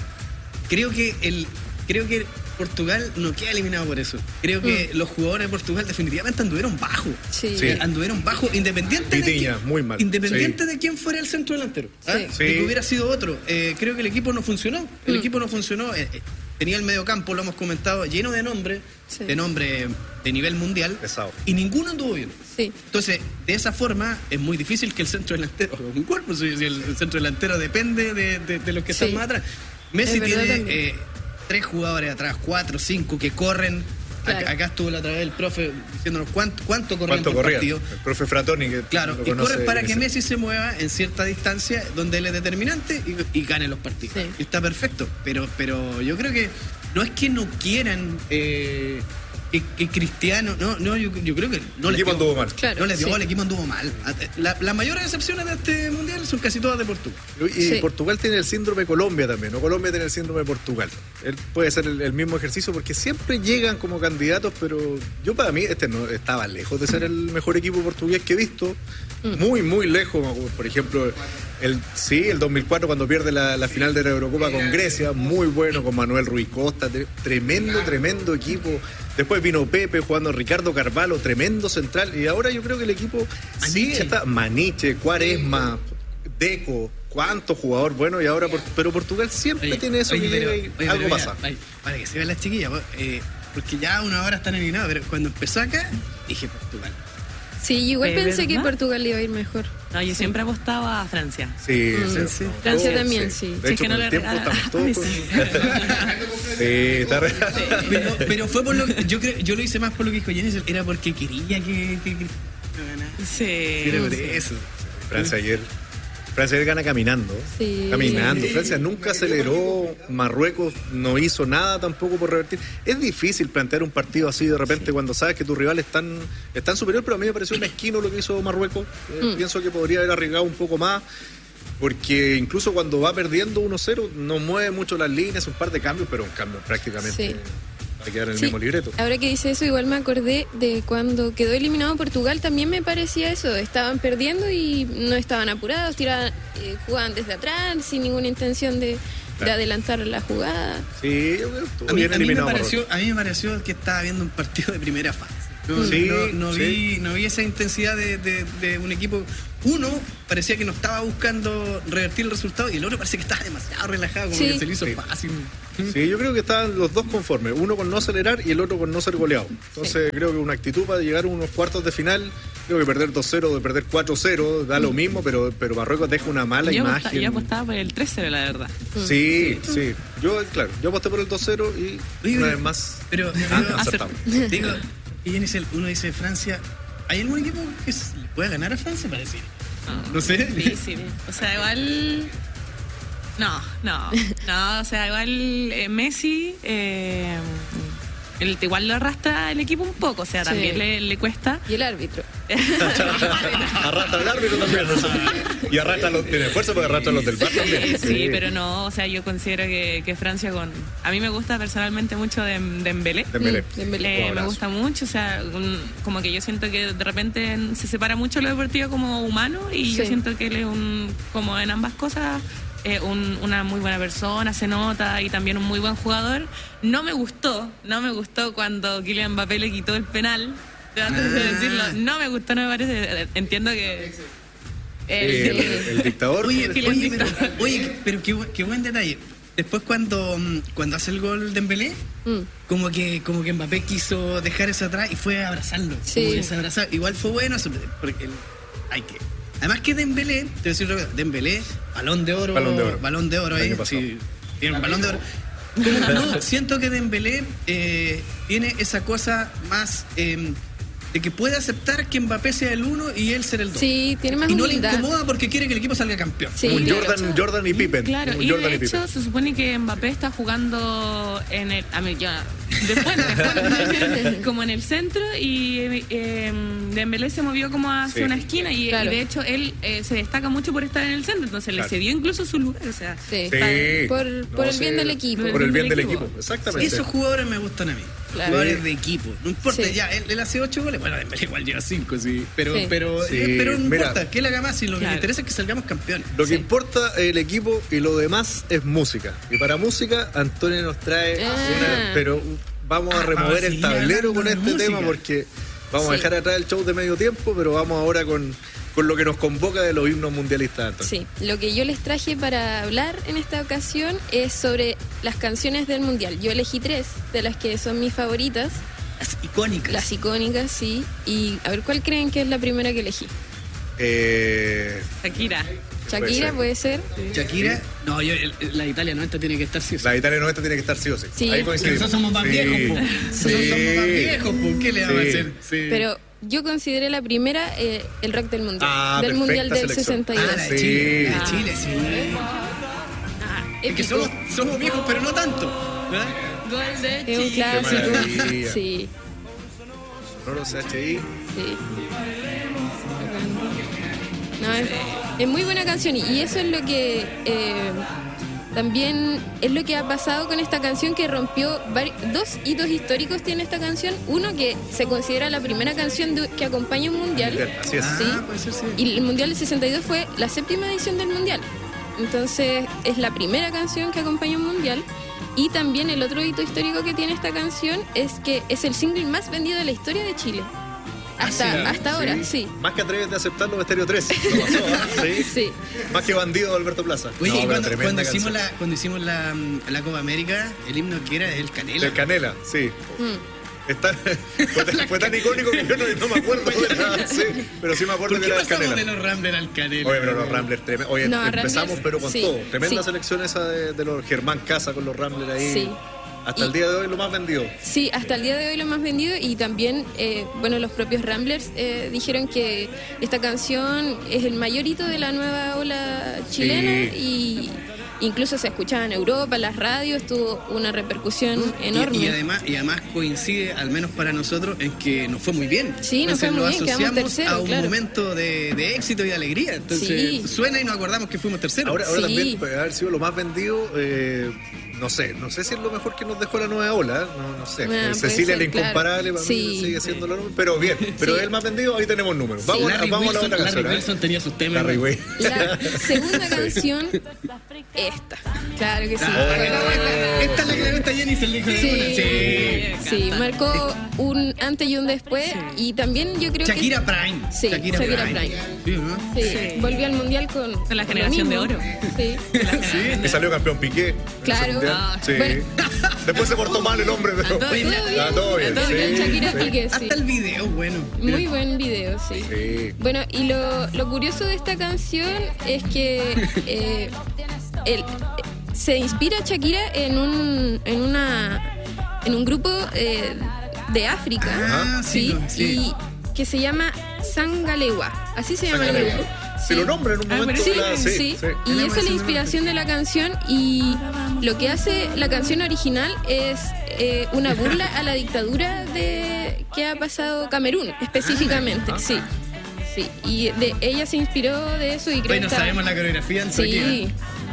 S1: creo que el creo que Portugal no queda eliminado por eso. Creo que los jugadores de Portugal definitivamente anduvieron bajo.
S3: Sí.
S2: Sí.
S1: Eh, anduvieron bajo, independiente de
S2: Vitinha,
S1: quién,
S2: muy mal.
S1: independiente de quién fuera el centro delantero. ¿ah?
S3: Sí.
S1: De que
S2: Sí.
S1: hubiera sido otro. Eh, creo que el equipo no funcionó. El
S2: Mm.
S1: equipo no funcionó. Eh, eh, tenía el mediocampo, lo hemos comentado, lleno de nombres,
S3: Sí.
S1: de nombres de nivel mundial,
S2: Pesado.
S1: y ninguno anduvo bien.
S3: Sí.
S1: Entonces, de esa forma, es muy difícil que el centro delantero, un cuerpo, si si el centro delantero depende de, de, de los que
S3: Sí.
S1: están más atrás. Messi
S3: Es verdad
S1: tiene
S3: también.
S1: eh, tres jugadores atrás, cuatro, cinco, que corren.
S3: Claro.
S1: Acá, acá estuvo la otra vez el profe diciéndonos cuánto, cuánto corrían
S2: ¿Cuánto
S1: por
S2: corría?
S1: partido.
S2: El profe Fratoni, que
S1: Claro,
S2: lo
S1: y
S2: conoce,
S1: corre para que
S2: dice.
S1: Messi se mueva en cierta distancia donde él es determinante y, y gane los partidos.
S3: Sí.
S1: Y está perfecto, pero pero yo creo que no es que no quieran eh, que, que Cristiano, no, no, yo, yo creo que no
S2: El
S1: les
S2: equipo
S1: dio-
S2: anduvo mal.
S3: Claro,
S1: no les dio,
S3: sí.
S1: el equipo anduvo mal. La- las mayores excepciones de este mundial son casi todas de Portugal.
S2: Y
S3: Sí.
S2: Portugal tiene el síndrome Colombia también, o Colombia tiene el síndrome de Portugal. Él puede ser el, el mismo ejercicio porque siempre llegan como candidatos, pero yo para mí este no estaba lejos de ser el mejor equipo portugués que he visto. Muy, muy lejos. Por ejemplo, el sí, el dos mil cuatro cuando pierde la, la final de la Eurocopa con Grecia, muy bueno, con Manuel Rui Costa, tre- tremendo, tremendo equipo. Después vino Pepe jugando Ricardo Carvalho, tremendo central. Y ahora yo creo que el equipo sí
S1: Maniche.
S2: está. Maniche, Cuaresma, Deco, cuánto jugador bueno. Y ahora, por- pero Portugal siempre
S1: Oye,
S2: tiene eso
S1: oye,
S2: que
S1: pero-
S2: llega y
S1: oye,
S2: algo
S1: pero mira,
S2: pasa.
S1: ay, para que se vean las chiquillas, eh, porque ya una hora están eliminados, pero cuando empezó acá, dije Portugal.
S3: Sí, yo igual
S4: ¿De
S3: pensé que
S4: verdad?
S3: Portugal iba a ir mejor.
S4: No, yo siempre apostaba a Francia.
S2: Sí,
S3: Mm,
S2: sí,
S1: sí.
S2: no,
S3: Francia
S2: todos,
S3: también, sí.
S2: De
S4: Si es
S2: hecho,
S4: que no
S2: con
S4: le
S2: el tiempo
S4: regalan.
S2: estamos todos
S4: Ay,
S2: con-
S4: sí.
S2: Sí, está re-
S1: Pero, pero fue por lo que yo creo, yo lo hice más por lo que dijo Jenny, era porque quería que, que, que ganara.
S4: Sí.
S1: Era por eso.
S2: Francia ayer. Francia ayer gana caminando.
S3: Sí.
S2: Caminando.
S1: Sí.
S2: Francia nunca aceleró. Marruecos no hizo nada tampoco por revertir. Es difícil plantear un partido así de repente cuando sabes que tus rivales están, están superior, pero a mí me pareció mezquino lo que hizo Marruecos. Eh,
S3: Mm.
S2: Pienso que podría haber arriesgado un poco más. Porque incluso cuando va perdiendo uno cero, no mueve mucho las líneas, un par de cambios, pero un cambio prácticamente
S3: Sí.
S2: para quedar en el
S3: Sí,
S2: mismo libreto.
S3: ahora que dice eso, igual me acordé de cuando quedó eliminado Portugal, también me parecía eso. Estaban perdiendo y no estaban apurados, tiraban, eh, jugaban desde atrás sin ninguna intención de, de
S2: Claro.
S3: adelantar la jugada.
S2: Sí, yo creo que estuvo
S1: A mí,
S2: bien
S1: a mí me
S2: eliminado.
S1: pareció, a mí me pareció que estaba viendo un partido de primera fase. No,
S2: Sí,
S1: no, no
S2: sí.
S1: vi, no vi esa intensidad de, de- de un equipo. Uno parecía que no estaba buscando revertir el resultado y el otro parecía que estaba demasiado relajado, como
S3: Sí.
S1: que se le hizo
S2: Sí.
S1: fácil.
S2: Sí, yo creo que estaban los dos conformes, uno con no acelerar y el otro con no ser goleado. Entonces creo que una actitud para llegar a unos cuartos de final, creo que perder dos cero, de perder cuatro cero, da lo mismo, pero, pero Marruecos deja una mala
S4: Yo,
S2: imagen.
S4: aposta- yo apostaba por el tres cero, la verdad.
S2: Sí, sí. Yo, claro, yo aposté por el dos cero y
S1: Oye,
S2: una
S1: pero-
S2: vez más
S1: Pero,
S2: ah,
S1: pero-
S2: acertamos.
S1: digo, y Jenny dice- uno dice Francia, ¿hay algún equipo que s- le pueda ganar a Francia? Parece. No sé.
S4: Difícil. O sea, igual. No, no. No, o sea, igual eh, Messi. Eh, el, igual lo arrastra el equipo un poco, o sea,
S3: Sí.
S4: también le, le cuesta.
S3: Y el árbitro.
S2: Arrastra al árbitro también. ¿no? Y arrastra los, tiene fuerza porque arrastra los del bar también.
S4: Sí, pero no, o sea, yo considero que, que Francia con... A mí me gusta personalmente mucho de Dembélé.
S2: Dembélé.
S3: Mm, Dembélé.
S4: Eh, me
S2: Jugadorazo.
S4: gusta mucho, o sea, un- como que yo siento que de repente se separa mucho lo deportivo como humano y yo
S3: Sí.
S4: siento que él es un, como en ambas cosas, eh, un- una muy buena persona, se nota, y también un muy buen jugador. No me gustó, no me gustó cuando Kylian Mbappé le quitó el penal, antes de decirlo, no me gustó, no me parece, entiendo que...
S2: El,
S4: el-
S2: el dictador.
S1: Oye,
S4: que le
S1: oye,
S4: invita.
S1: pero, oye, pero qué, bu- qué buen detalle. Después cuando, mm, cuando hace el gol de Dembélé,
S3: Mm.
S1: como que, como que Mbappé quiso dejar eso atrás y fue a abrazarlo.
S3: Sí.
S1: Como que se abrazaba. Igual fue bueno eso, porque el- hay que. Además que Dembélé, te voy a decir otra cosa, Dembélé, balón de oro,
S2: Balón de oro.
S1: balón de oro
S2: El
S1: ahí,
S2: año pasado.
S1: sí, tiene un balón de oro. Como- no, siento que Dembélé eh, tiene esa cosa más eh, de que puede aceptar que Mbappé sea el uno y él ser el dos.
S3: Sí, tiene más
S1: Y no le
S3: humildad.
S1: incomoda porque quiere que el equipo salga campeón.
S3: Sí,
S2: un
S3: claro.
S2: Jordan, Jordan y Pippen.
S4: Claro,
S2: un
S4: y
S2: Jordan
S4: de
S2: y Pippen.
S4: hecho se supone que Mbappé está jugando en el... A mí, ya, después, después, como en el centro, y eh, Dembélé se movió como hacia
S2: Sí.
S4: una esquina y,
S3: Claro.
S4: y de hecho él eh, se destaca mucho por estar en el centro, entonces
S2: Claro.
S4: le cedió incluso su lugar, o sea...
S3: Sí.
S2: Sí.
S3: Por, por
S2: No,
S3: el bien
S2: sí.
S3: del equipo.
S2: Por el bien del
S4: equipo.
S2: equipo, exactamente.
S1: Esos jugadores me gustan a mí.
S3: Claro.
S1: Jugadores de equipo. No importa,
S3: Sí.
S1: ya, él, él hace ocho goles. Bueno, Dembélé igual lleva cinco, sí. Pero,
S3: Sí.
S1: pero,
S2: Sí,
S1: eh, pero no
S2: mira.
S1: importa, que él haga más y lo que
S4: Claro.
S1: me interesa es que salgamos campeones.
S2: Lo que
S3: Sí.
S2: importa es el equipo y lo demás es música. Y para música, Antonio nos trae
S3: Ah.
S2: una. Pero vamos a
S1: Ah,
S2: remover
S1: vamos a
S2: el
S1: seguir
S2: tablero
S1: hablando
S2: con
S1: de
S2: este
S1: música.
S2: tema porque vamos a
S3: Sí.
S2: dejar atrás el show de medio tiempo, pero vamos ahora con con lo que nos convoca de los himnos mundialistas. Entonces.
S3: Sí, lo que yo les traje para hablar en esta ocasión es sobre las canciones del mundial. Yo elegí tres de las que son mis favoritas.
S1: Las icónicas.
S3: Las icónicas, sí. Y a ver, ¿cuál creen que es la primera que elegí?
S2: Eh...
S4: Shakira.
S3: Shakira puede ser.
S1: Puede ser. Shakira. No, yo, el, la Italia noventa tiene que estar sí o sí.
S2: La Italia noventa tiene que estar sí o sí.
S3: Sí.
S2: Ahí
S1: Porque
S2: coincidimos.
S1: nosotros somos más
S2: Sí.
S1: viejos, po.
S2: Sí.
S1: Nosotros somos más viejos, po. ¿Qué le vamos
S2: Sí.
S1: a hacer? Sí.
S3: Pero yo consideré la primera eh, el rock del mundial.
S2: Ah,
S3: del
S2: perfecta
S3: mundial del
S2: selección.
S3: sesenta y dos.
S1: Ah, la de
S2: Sí.
S1: Chile. La de
S3: Ah.
S1: Chile, sí.
S3: Ah,
S1: Es que
S3: épico.
S1: somos, somos viejos, pero no tanto. ¿verdad?
S4: Gol de
S3: Es un
S4: Chile.
S3: clásico.
S2: maravilla.
S3: Sí,
S2: Sonoro C H I.
S3: sí. No, es, es muy buena canción y eso es lo que eh, también es lo que ha pasado con esta canción, que rompió vari- dos hitos históricos tiene esta canción. Uno, que se considera la primera canción de- que acompaña un mundial.
S2: Así es.
S1: Ah,
S3: Sí.
S1: puede ser, sí.
S3: Y el Mundial del sesenta y dos fue la séptima edición del Mundial. Entonces es la primera canción que acompaña un Mundial. Y también el otro hito histórico que tiene esta canción es que es el single más vendido de la historia de Chile. Hasta,
S1: sí?
S3: hasta ahora, sí.
S2: Más que atreves de aceptarlo, Estéreo tres. Lo pasó, ¿ah? Sí.
S3: Sí.
S2: Más que bandido de Alberto Plaza.
S1: Oye,
S2: No,
S1: y
S2: pero
S1: cuando,
S2: tremenda
S1: cuando hicimos,
S2: canción.
S1: la, cuando hicimos la, la Copa América, el himno que era el Canela.
S2: Del Canela, sí.
S3: Mm.
S2: Es tan- fue, tan, fue tan icónico que yo no, no me acuerdo de nada, sí, pero sí me acuerdo
S1: ¿Por
S2: que
S1: qué
S2: era del
S1: pasamos
S2: Canela.
S1: de los Ramblers al Canela?
S2: Oye, pero los Ramblers, tremendo. Oye,
S3: No,
S2: empezamos
S3: Ramblers,
S2: pero con
S3: sí,
S2: todo. Tremenda
S3: sí.
S2: selección esa de, de los Germán Casa con los Ramblers ahí.
S3: Sí.
S2: Hasta
S3: Y-
S2: el día de hoy lo más vendido.
S3: Sí, hasta el día de hoy lo más vendido. Y también, eh, bueno, los propios Ramblers eh, dijeron que esta canción es el mayor hito de la nueva ola chilena.
S2: Sí.
S3: Y incluso se escuchaba en Europa, en las radios, tuvo una repercusión enorme.
S1: Y, y además, y además coincide, al menos para nosotros, en que nos fue muy bien.
S3: Sí, nos
S1: Entonces
S3: fue muy bien, quedamos
S1: asociamos
S3: terceros,
S1: a un
S3: claro.
S1: momento de, de éxito y de alegría. Entonces
S3: Sí.
S1: suena y nos acordamos que fuimos terceros.
S2: Ahora, ahora
S3: Sí.
S2: también puede haber sido lo más vendido. Eh, no sé, no sé si es lo mejor que nos dejó la nueva ola. No, no sé.
S3: Ah, puede
S2: Cecilia
S3: ser,
S2: la incomparable
S3: claro.
S2: para mí
S3: Sí.
S2: sigue siendo lo Pero bien, pero
S3: Sí.
S2: es el más vendido, ahí tenemos números. Vamos,
S1: Larry
S2: vamos
S1: Wilson,
S2: a la otra
S1: Larry
S2: canción. ¿eh?
S1: Wilson tenía sus temas.
S2: Larry
S1: ¿no?
S2: Wilson.
S3: La segunda canción, esta. Claro que sí.
S1: Ah, esta, esta es la que le gusta a Jenny, se le dijo de
S3: Sí,
S1: una. Sí.
S3: sí, marcó un antes y un después. Y también yo creo
S1: Shakira Prime.
S3: Sí, Shakira Prime.
S1: Sí, ¿no?
S3: que sí,
S4: Sí.
S3: volvió al mundial con,
S4: Con la
S3: lo
S4: generación de
S3: mismo.
S4: oro.
S3: Sí.
S1: Sí.
S2: Y salió campeón Piqué. en
S3: Claro.
S2: ese mundial.
S4: Ah,
S2: Sí.
S3: bueno.
S2: Después se portó mal el hombre, pero.
S4: todo
S3: Todo bien.
S2: Ah, todo bien,
S3: Todo
S2: sí,
S3: bien, Shakira
S2: sí.
S3: Piqué, sí.
S1: Hasta el video, bueno.
S3: Muy buen video, sí.
S2: Sí.
S3: Bueno, y lo, lo curioso de esta canción es que eh, el- eh, se inspira Shakira en un en una en un grupo eh, de África,
S1: Ah, sí,
S3: sí,
S1: sí.
S3: y que se llama Sangalewa, así se llama el
S2: Sangalewa.
S3: grupo.
S2: Si lo nombra en un
S4: Ah,
S2: momento.
S3: Sí,
S2: de la-
S3: sí,
S2: sí, sí.
S3: y esa es la inspiración de la canción, y lo que hace la canción original es eh, una burla a la dictadura de que ha pasado Camerún, específicamente,
S2: Ah,
S3: sí. Sí, y de, ella se inspiró de eso y creo
S1: Hoy no
S3: que está-
S1: sabemos la coreografía del Shakira.
S3: Sí,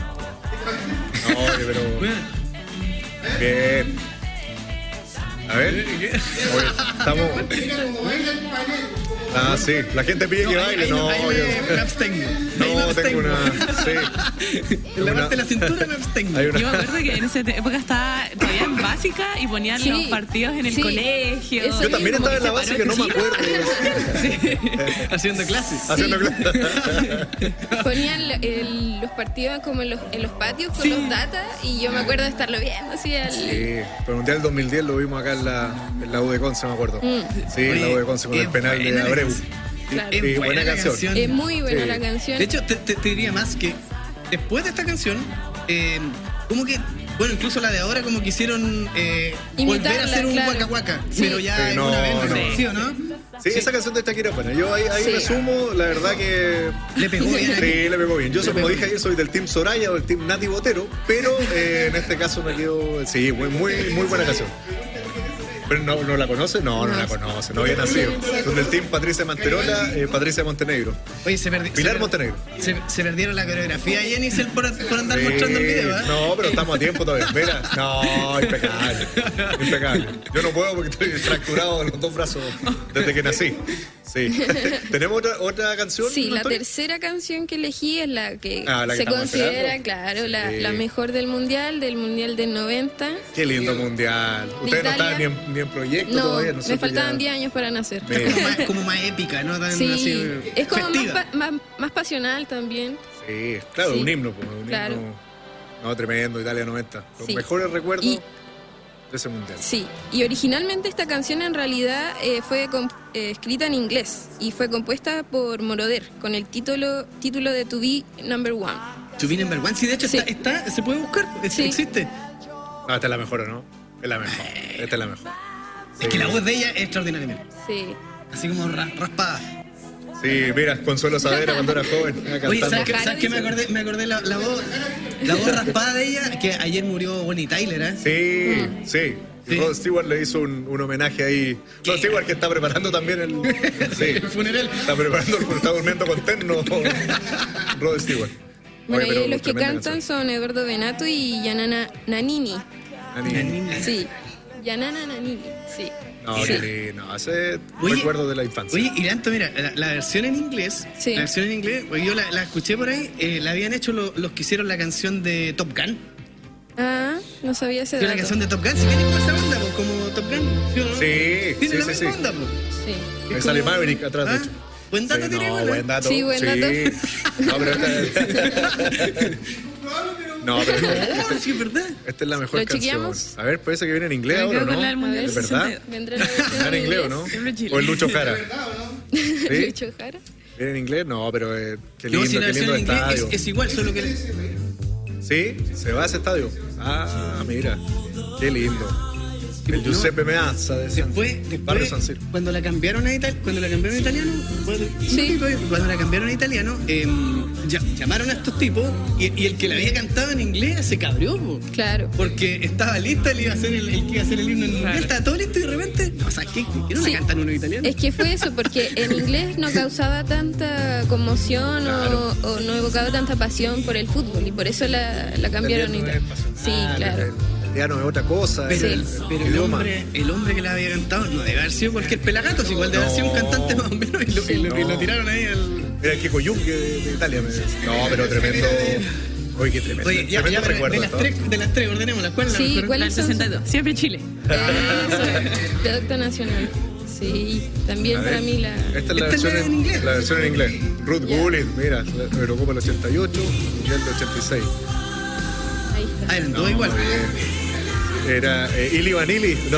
S2: No, oye, pero.
S1: Bueno,
S2: Bien. A ver. Oye, estamos. Ah, sí. La gente pide que
S1: no, ahí,
S2: baile.
S1: ahí,
S2: No,
S1: ahí
S2: yo-
S1: me, me abstengo. Ahí me
S2: No, tengo
S1: abstengo.
S2: una. Sí.
S1: En la
S2: Una-
S1: parte de la cintura me abstengo.
S2: Hay una-
S4: Yo me acuerdo que en esa época estaba todavía en básica y ponían
S3: Sí,
S4: los partidos en el
S3: sí.
S4: colegio.
S3: Eso
S2: Yo también
S3: mismo,
S2: estaba en la
S4: que se
S2: base que no me
S4: paró
S2: acuerdo.
S1: Haciendo clases.
S2: Haciendo
S3: Sí.
S2: clase.
S3: ponían lo- el- los partidos como en los, en los patios con
S1: Sí.
S3: los datas, y yo me acuerdo de estarlo viendo así al-
S2: Sí, pero el Mundial dos mil diez lo vimos acá en la, en la U de Conce, me acuerdo.
S3: Mm.
S2: Sí, en la U de Conce con
S1: es
S2: el penal de
S1: buena la
S2: Abreu.
S1: canción.
S3: Claro.
S1: Es
S2: Sí,
S1: buena,
S2: buena
S1: la
S2: canción.
S3: Es muy buena
S2: Sí.
S3: la canción.
S1: De hecho, te, te- te diría más que después de esta canción, eh, como que, bueno, incluso la de ahora, como quisieron eh, volver a
S3: Imitarla,
S1: hacer un
S3: claro.
S1: Waka Waka,
S3: Sí.
S1: pero ya
S2: Sí,
S1: en
S2: no,
S1: una vez,
S2: no.
S1: ¿sí o no?
S2: Sí, esa canción de Shakira es buena. Yo ahí, ahí
S3: Sí.
S2: me sumo, la verdad que.
S1: Le pegó bien.
S2: Sí, le pegó bien. Yo,
S1: Le
S2: soy, como
S1: pegó
S2: dije ayer, soy del Team Soraya o del Team Nati Botero, pero eh, en este caso me quedo. Sí, muy, muy, muy buena canción. ¿Pero no, no la conoce? No, no,
S3: No.
S2: la conoce, no había nacido. Son del Team Patricia Manterola, eh, Patricia Montenegro.
S1: Oye, se perdió.
S2: Pilar Montenegro.
S1: Se, se perdieron la coreografía, Jenny, por, por andar
S2: Sí,
S1: mostrando el video, ¿eh?
S2: No, pero estamos a tiempo todavía. Mira, no, impecable. Impecable. Yo no puedo porque estoy fracturado de los dos brazos desde que nací. Sí. ¿Tenemos otra, otra canción?
S3: Sí, la
S2: Antonio?
S3: tercera canción que elegí es la que,
S2: Ah, la que
S3: se
S2: estamos
S3: considera,
S2: esperando.
S3: claro, la,
S2: Sí.
S3: la mejor del mundial, del mundial del noventa.
S2: Qué lindo mundial. Ustedes no
S3: Italia.
S2: estaban ni en, ni en proyecto
S3: No,
S2: todavía.
S3: me
S2: nosotros
S3: faltaban
S2: ya-
S3: diez años para nacer.
S2: Ve.
S1: Como más, como más épica, ¿no? Tan
S3: Sí,
S1: así,
S3: es como más,
S1: festiva.
S3: pa- más, más pasional también.
S2: Sí, claro,
S3: Sí.
S2: un himno, pues, un
S3: Claro.
S2: himno. No, tremendo, Italia noventa. Los
S3: Sí.
S2: mejores recuerdos
S3: Y-
S2: de ese mundial.
S3: Sí, y originalmente esta canción en realidad eh, fue com- eh, escrita en inglés y fue compuesta por Moroder con el título título de To Be Number One.
S1: To be number one. Sí, de hecho
S3: Sí.
S1: Está, está, se puede buscar, es-
S3: Sí.
S1: existe.
S2: No, esta es la mejor, ¿o no? Es la mejor. Esta es la mejor.
S1: Es que la voz de ella es extraordinaria, mira.
S3: Sí.
S1: Así como ra- raspada.
S2: Sí, mira, Consuelo Saavedra cuando era joven.
S1: Oye,
S2: cantando.
S1: ¿sabes qué,
S3: Cara,
S1: ¿sabes qué me
S3: dice.
S1: acordé? Me acordé la, la voz la voz raspada de ella, que ayer murió Bonnie Tyler, ¿eh?
S2: Sí,
S3: Mm.
S2: sí. Y
S1: Sí.
S2: Rod Stewart le hizo un, un homenaje ahí. Rod Stewart que está preparando también el, sí,
S1: El funeral.
S2: Está preparando, el- está durmiendo con terno. Rod Stewart.
S3: Bueno,
S2: Oye, pero
S3: y los que
S2: tremenda
S3: cantan
S2: canción.
S3: son Eduardo Benato y Yanana Nanini.
S2: Nani.
S3: Sí. Yanana Nanini, sí.
S2: No,
S3: Sí.
S2: que no, hace
S1: Oye,
S2: recuerdo de la infancia.
S1: Oye, Iranto, mira, la, la versión en inglés,
S3: Sí.
S1: la versión en inglés, oye, yo la, la escuché por ahí, eh, la habían hecho lo- los que hicieron la canción de Top Gun.
S3: Ah, no sabía ese
S1: ¿Sí, la
S3: dato.
S1: canción de Top Gun? ¿Sí tiene como esa onda, pues, como Top Gun? ¿Sí o no?
S2: Sí,
S1: Tiene
S2: sí,
S1: la
S2: sí,
S1: misma
S2: sí.
S1: onda, pues.
S3: Sí.
S2: Me
S1: Es
S2: sale
S1: como-
S2: Maverick atrás, de
S1: ¿Ah?
S2: hecho.
S1: Buen dato
S2: Sí,
S1: tiene,
S2: no,
S1: bueno.
S2: buen dato.
S3: Sí, buen dato.
S2: No, pero esta, no, pero esta,
S1: No, sí, es verdad.
S2: esta es la mejor
S3: ¿Lo
S2: canción.
S3: chequeamos?
S2: A ver, parece que viene en inglés
S4: Me
S2: ahora,
S4: quedo con
S2: ¿no?
S4: la del Mundial
S2: ¿Es verdad?
S4: sesenta y dos.
S3: Vendrá la versión
S2: ¿Está en inglés o no?
S4: Siempre Chile.
S2: ¿O es Lucho Jara? ¿Sí?
S3: Lucho Jara.
S2: ¿Viene en inglés? No, pero eh, qué
S1: No,
S2: lindo,
S1: si la
S2: qué
S1: versión
S2: lindo
S1: en inglés
S2: estadio.
S1: es, es igual, solo que...
S2: ¿Sí? ¿Se va a ese estadio? Ah, mira. Qué lindo. El
S1: No.
S2: Giuseppe Meazza, decían.
S1: Después,
S2: Barrio
S1: después
S2: San Siro.
S1: cuando la cambiaron a italiano, cuando la cambiaron a italiano, bueno,
S3: Sí.
S1: cuando la cambiaron a italiano, eh, ya- llamaron a estos tipos y, y el que la había cantado en inglés se cabrió, po.
S3: Claro.
S1: Porque estaba lista, el, iba a hacer el, el que iba a hacer el himno en inglés,
S4: Claro.
S1: estaba todo listo y de repente, no, ¿sabes qué? ¿Por qué no
S3: Sí.
S1: la cantan uno italiano?
S3: Es que fue eso, porque en inglés no causaba tanta conmoción
S2: Claro.
S3: o, o no evocaba tanta pasión por el fútbol y por eso la, la cambiaron.
S2: El
S3: y
S2: italiano
S3: tal.
S2: es
S3: Sí,
S2: pasional,
S3: claro.
S2: El italiano es otra cosa.
S1: Pero,
S2: es
S1: el,
S2: el
S1: pero el,
S2: idioma.
S1: hombre, el hombre que la había cantado no debe haber sido cualquier pelagato, si igual debe haber sido un
S2: No.
S1: cantante más o menos y lo, y lo, y lo
S2: No.
S1: tiraron ahí al...
S2: Era el Kiko Jung de, de Italia. Me decía. No, pero tremendo. Oye, qué tremendo.
S1: Oye, ya,
S2: tremendo
S1: ya, pero
S2: recuerdo.
S1: de las
S2: ¿no?
S1: tres, de las tres, ordenémoslas. ¿Cuál es la
S3: Sí,
S1: mejor?
S3: ¿cuál
S4: La
S3: es
S4: del sesenta y dos. Siempre Chile.
S3: Eso, Producto Nacional. Sí, también
S2: A
S3: para
S2: ver,
S3: mí la...
S2: Esta es la
S1: Esta es
S2: versión
S1: la en inglés.
S2: La versión en inglés. Ruth
S3: Ya.
S2: Gullit, mira, la Eurocopa del ochenta y ocho, Mundial del ochenta y seis.
S3: Ahí está.
S1: Ah, eran todos igual.
S2: bien. Era eh, Ili Vanilli, ¿no?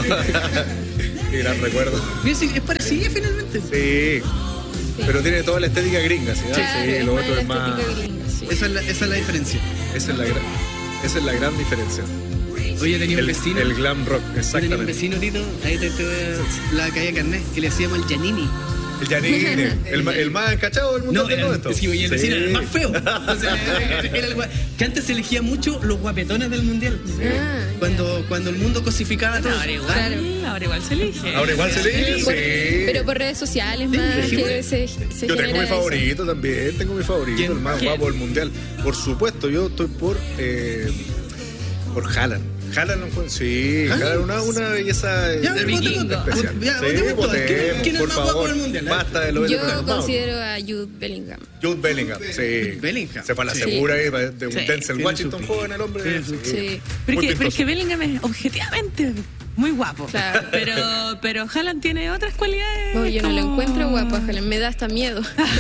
S2: Qué gran recuerdo.
S1: Mira, sí, es parecida finalmente.
S2: Sí, pero tiene toda la estética gringa, ¿sí?
S3: Claro,
S2: sí,
S3: es
S2: lo
S3: más
S2: otro
S3: de
S2: es
S3: la
S2: más.
S3: estética gringa, sí.
S1: Esa es la, esa es la diferencia.
S2: Esa es la gran, esa es la gran diferencia.
S1: Oye, tenía un
S2: El,
S1: vecino.
S2: el glam rock,
S1: Yo tenía un
S2: exactamente.
S1: vecino, Tito, ahí te, te voy a- la calle Carnet, que le decíamos el Giannini.
S2: El Giannini, el, ma- el más encachado del mundo
S1: No,
S2: de
S1: era
S2: todo
S1: el,
S2: esto.
S1: sí, y el vecino era el
S2: Sí.
S1: más feo. Entonces, era- era el gua- que antes se elegía mucho los guapetones del mundial.
S3: Ah, ya.
S1: Cuando, cuando el mundo cosificaba todo.
S4: Ahora igual,
S3: Claro.
S4: ahora igual se elige.
S2: Ahora igual se lee,
S3: Por-
S2: sí.
S3: Pero por redes sociales
S1: Sí,
S3: más
S1: sí,
S3: que
S1: pues.
S3: se, se
S2: Yo tengo
S3: genera
S2: mi
S3: eso.
S2: favorito también, tengo mi favorito,
S1: ¿Quién?
S2: el más
S4: ¿Quién?
S2: guapo del mundial. Por supuesto, yo estoy por eh, por Haaland. Haaland no fue, sí,
S1: ¿Haaland?
S2: Haaland una, una belleza eh,
S1: Ya, votemos
S4: vikingo.
S1: todos.
S2: especial.
S1: Ya,
S2: Sí,
S1: votemos todos.
S2: votemos,
S1: ¿Quién, quién es
S2: por
S1: el más guapo
S2: favor.
S1: del mundial?
S2: Basta de lo de
S3: Yo
S2: Vamos.
S3: considero a Jude Bellingham.
S2: Jude Bellingham, sí.
S1: Bellingham.
S2: Se fue a la
S1: Sí.
S2: segura ahí de un
S4: Sí.
S2: Denzel
S1: Tiene
S2: Washington
S1: su-
S2: joven el hombre.
S1: tiene su-
S3: Sí.
S4: Pero
S2: Muy
S4: es, que, pero es
S2: pintoso.
S4: que Bellingham es objetivamente muy guapo.
S3: Claro.
S4: Pero, pero Haaland tiene otras cualidades.
S3: No, yo no lo
S4: como-
S3: encuentro guapo, ojalá, me da hasta miedo.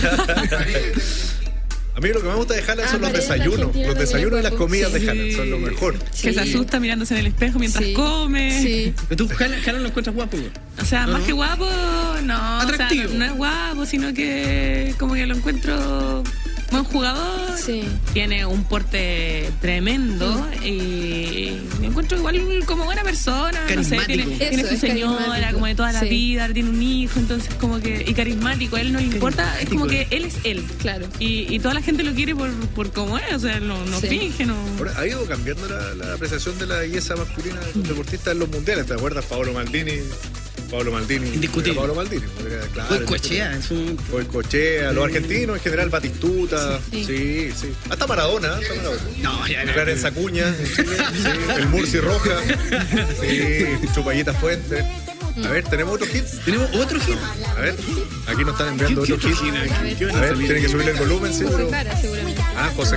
S2: A mí lo que más me gusta de Haaland
S3: Ah,
S2: son los
S3: Paredes
S2: desayunos.
S3: argentino
S2: Los
S3: también
S2: desayunos y
S3: es
S2: las
S3: guapo.
S2: comidas de
S4: Sí.
S2: Haaland son lo mejor.
S4: Que
S3: Sí.
S4: se asusta mirándose en el espejo mientras
S3: Sí.
S4: come.
S3: Sí.
S1: Pero tú, Jala, Jala lo encuentras guapo, güey.
S4: O sea, más
S1: Ajá.
S4: que guapo, no.
S1: Atractivo.
S4: O sea, no, no es guapo, sino que como que lo encuentro buen jugador.
S3: Sí.
S4: Tiene un porte tremendo y me encuentro igual como buena persona. No sé,
S1: Carismático.
S4: tiene,
S3: Eso,
S4: tiene su
S3: es
S4: señora
S3: carismático.
S4: como de toda la
S3: Sí.
S4: vida, tiene un hijo, entonces como que. Y carismático, a él no le importa, es como que él es él.
S3: Claro.
S4: Y, y toda la gente lo quiere por, por cómo es, o sea, no, no
S3: Sí.
S4: finge, no.
S2: Ahora, ha ido cambiando la, la apreciación de la belleza masculina de los deportistas en los mundiales. ¿Te acuerdas? Paolo Maldini. Paolo Maldini.
S1: Indiscutible.
S2: Era Paolo Maldini. Era, claro,
S1: Hoy cochea, es un...
S2: Hoy cochea. Los argentinos en general, Batistuta. Sí,
S3: Sí.
S2: sí. Hasta Maradona. Hasta Maradona.
S1: No, ya no.
S2: Clarence Acuña. en Chile, sí. El Murci Roja. Sí. Chupallita Fuente. A ver, ¿tenemos otro hit?
S1: Tenemos otro hit.
S2: A ver, aquí nos están enviando
S1: ¿Qué-
S2: otro
S1: qué
S2: hit.
S1: otro hit? ¿Qué van
S2: A
S1: a
S2: ver,
S1: salir?
S2: tienen que subir el volumen, sí,
S3: José
S2: pero...
S3: Jara, seguramente.
S2: Ah, José.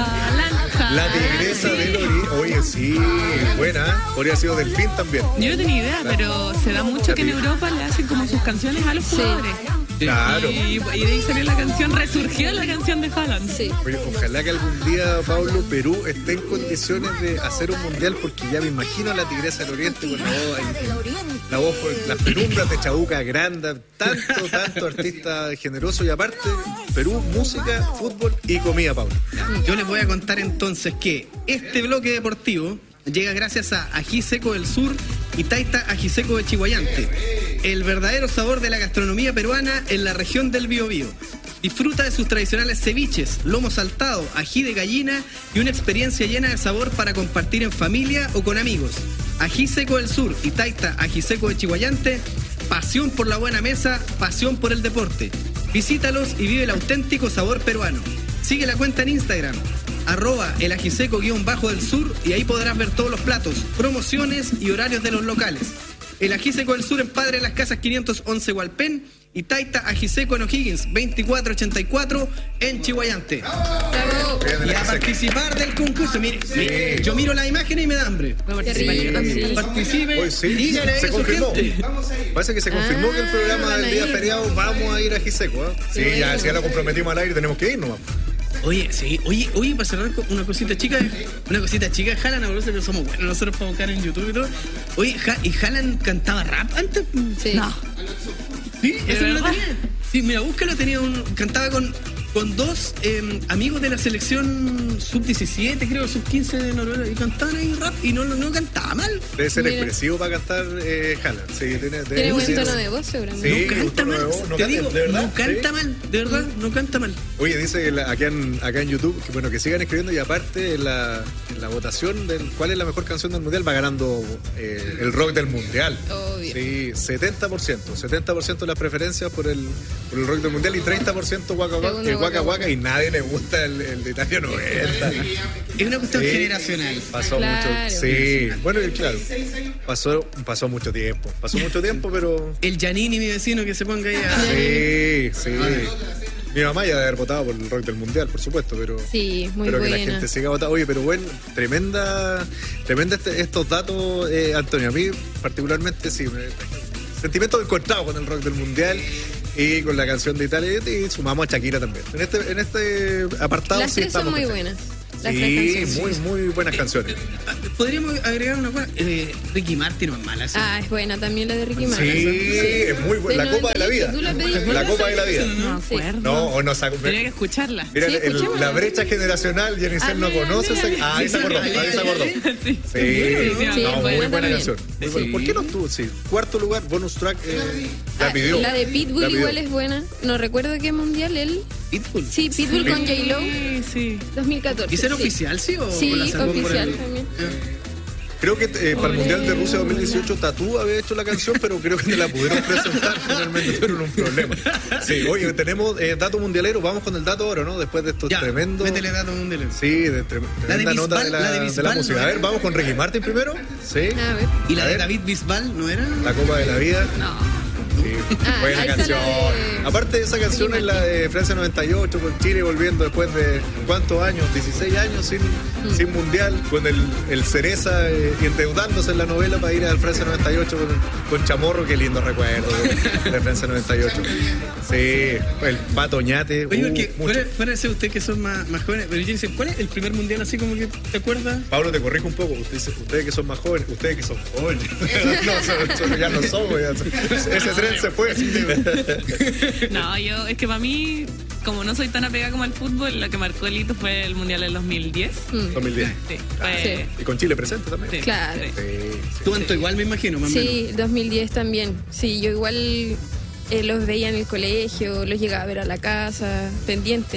S4: Jalan,
S2: La
S4: jalan.
S2: tigresa de Lori. Oye, sí, buena. ¿eh? Podría haber sido Delfín también.
S4: Yo no tenía idea, pero se da mucho que en Europa le hacen como sus canciones a los
S3: Sí.
S4: jugadores.
S2: Claro.
S4: Y, y de ahí salió la canción, resurgió la canción de Haaland.
S3: Sí.
S2: Oye, ojalá que algún día, Pablo, Perú esté en condiciones de hacer un mundial, porque ya me imagino a la tigresa del Oriente con la voz, la voz, las penumbras de Chabuca Granda, tanto, tanto artista generoso, y aparte, Perú, música, fútbol y comida, Pablo.
S1: Yo les voy a contar entonces que este bloque deportivo llega gracias a Ají Seco del Sur y Taita Ají Seco de Chihuayante. El verdadero sabor de la gastronomía peruana en la región del Biobío. Disfruta de sus tradicionales ceviches, lomo saltado, ají de gallina y una experiencia llena de sabor para compartir en familia o con amigos. Ají Seco del Sur y Taita Ají Seco de Chihuayante, pasión por la buena mesa, pasión por el deporte. Visítalos y vive el auténtico sabor peruano. Sigue la cuenta en Instagram, arroba el ajiseco guión bajo del sur, y ahí podrás ver todos los platos, promociones y horarios de los locales. El Ají Seco del Sur en Padre de las Casas quinientos once Hualpén y Taita Ají Seco en O'Higgins veinticuatro ochenta y cuatro en Chihuayante.
S3: Bravo.
S2: Bien,
S1: Y
S2: el
S1: a
S2: Ají Seco.
S1: participar del concurso. Mire, mire, yo miro la imagen y me da hambre.
S3: Qué rico, sí.
S1: Participe,
S2: Hoy sí,
S1: dígale a
S2: se
S1: eso,
S2: confirmó.
S1: gente.
S2: Parece que se confirmó
S3: Ah,
S2: que el programa
S3: van
S2: del
S3: a
S2: día
S3: ir.
S2: feriado vamos a ir a Giseco, ¿eh? Sí,
S3: Qué
S2: ya,
S3: bueno.
S2: si ya lo comprometimos al aire, tenemos que ir nomás.
S1: Oye, sí, oye, oye, para cerrar con una cosita chica, una cosita chica, Haaland, a que somos buenos nosotros para buscar en YouTube y todo. Oye, Ja- ¿y Haaland cantaba rap antes?
S3: Sí.
S4: No.
S1: Sí,
S4: ¿De
S1: eso no lo
S4: verdad?
S1: tenía. Sí, mira, búscalo, tenía un, cantaba con, con dos eh, amigos de la selección sub diecisiete, creo, sub quince de Noruega, y cantaban ahí rap y no, no cantaba mal.
S2: Debe ser
S3: Mira.
S2: expresivo para cantar eh, Haaland. Sí, tiene, debe
S3: Tiene buen
S2: ser-
S3: tono de voz, seguramente.
S2: Sí,
S1: no canta
S2: un tono
S1: mal,
S2: de voz, no
S1: te
S2: canta-
S1: digo,
S2: ¿de verdad?
S1: no canta
S2: Sí.
S1: mal, de verdad, no canta mal.
S2: Oye, dice que la- acá, en, acá en YouTube que bueno, que sigan escribiendo, y aparte en la, en la votación del cuál es la mejor canción del mundial va ganando eh, el rock del mundial.
S3: Obvio.
S2: Sí, setenta por ciento. setenta por ciento de las preferencias por el, por el rock del mundial y treinta por ciento Waka Waka,
S3: Segundo
S2: eh, Waka
S3: Waka
S2: Waka, y nadie le gusta el, el de Italia noventa.
S1: Es una cuestión
S2: Sí.
S1: generacional.
S2: Pasó
S3: Claro.
S2: mucho. Sí, bueno, y claro. Pasó, pasó mucho tiempo. Pasó mucho tiempo, pero.
S1: El Giannini, mi vecino, que se ponga ahí a...
S2: Sí, sí. Mi mamá ya debe haber votado por el rock del mundial, por supuesto, pero.
S3: Sí, muy
S2: pero que la
S3: buena.
S2: gente siga votando. Oye, pero bueno, tremenda, tremenda este- estos datos, eh, Antonio. A mí, particularmente, sí. Me, sentimientos encontrados con el rock del mundial y con la canción de Italia, y sumamos a Shakira también. En este, en este apartado
S3: Las
S2: sí
S3: tres son
S2: estamos
S3: muy
S2: contentos.
S3: buenas. Las
S2: Sí,
S3: tres canciones.
S2: muy, muy buenas canciones.
S1: Podríamos agregar una cosa. Eh, Ricky Martin no es mala. ¿sí?
S3: Ah, es buena también la de Ricky
S2: Sí,
S3: Martin.
S2: es muy buena. La
S3: De
S2: Copa de la
S3: noventa y ocho,
S2: vida.
S3: ¿tú la pediste?
S2: La Copa de la vida.
S4: No me
S3: Sí.
S4: acuerdo.
S2: No, o no saco.
S4: Tenía que escucharla.
S2: Mira,
S3: Sí,
S2: el-
S3: escuchémosla.
S2: la brecha generacional, Jennifer no
S3: Ale,
S2: conoce.
S3: ale,
S2: esa- Ah, ahí se acordó, ahí se acordó.
S4: Sí.
S2: Sí,
S3: Sí,
S2: no, muy
S3: buena
S2: buena
S3: también.
S2: canción. Muy buena.
S1: Sí.
S2: ¿Por qué no estuvo? Sí, cuarto lugar, bonus track, eh, la
S3: Ah,
S2: pidió.
S3: La de Pitbull
S2: La pidió.
S3: igual es buena. No recuerdo qué mundial él.
S1: Pitbull.
S3: Sí, Pitbull con J-Lo
S4: Sí, sí.
S3: dos mil catorce.
S1: ¿Y será
S3: sí.
S1: oficial, sí? O
S3: Sí,
S1: o la sacó por
S3: oficial
S1: el-
S3: también.
S2: Creo que eh, para el Mundial de Rusia dos mil dieciocho Tatú había hecho la canción, pero creo que no la pudieron presentar, finalmente tuvieron un problema. Sí, oye, tenemos eh, dato mundialero, vamos con el dato ahora, ¿no? Después de estos
S1: Ya,
S2: tremendos...
S1: métele dato mundial.
S2: Sí, de tre- tremenda
S1: Bisbal,
S2: nota de la,
S1: la de
S2: de la
S1: Bisbal,
S2: música.
S1: ¿no
S2: A ver,
S1: era?
S2: vamos con Ricky Martin primero. Sí,
S3: A ver.
S1: ¿Y la
S2: A
S1: de
S2: ver.
S1: David Bisbal no era?
S2: La Copa de la Vida.
S4: No.
S2: Sí,
S3: Ah,
S2: buena
S3: ahí está
S2: canción.
S3: la de-
S2: Aparte de esa canción es la de Francia noventa y ocho, con Chile volviendo después de ¿cuántos años? dieciséis años sin,
S3: Mm.
S2: sin mundial, con el, el Cereza eh, endeudándose en la novela para ir al Francia noventa y ocho con, con Chamorro. Qué lindo recuerdo de, de Francia noventa y ocho. Sí, el Pato Ñate.
S1: Oye,
S2: uh,
S1: porque
S2: mucho.
S1: fuera, fuera de ser ustedes que son más, más jóvenes, pero yo dice, ¿cuál es el primer mundial así como que te acuerdas?
S2: Pablo, te corrijo un poco. Ustedes, ustedes que son más jóvenes, ustedes que son jóvenes. no, son- son- ya no somos. ya son- ese tren se fue.
S4: No, yo, es que para mí, como no soy tan apegada como al fútbol, lo que marcó el hito fue el Mundial del dos mil diez.
S3: Mm,
S2: dos mil diez.
S4: Sí, fue-
S3: Sí.
S2: Y con Chile presente también.
S4: sí,
S3: Claro.
S4: sí.
S2: Sí, sí.
S1: Tú, Anto, igual me imagino, más o menos.
S3: Sí, dos mil diez también. Sí, yo igual eh, los veía en el colegio, los llegaba a ver a la casa, pendiente.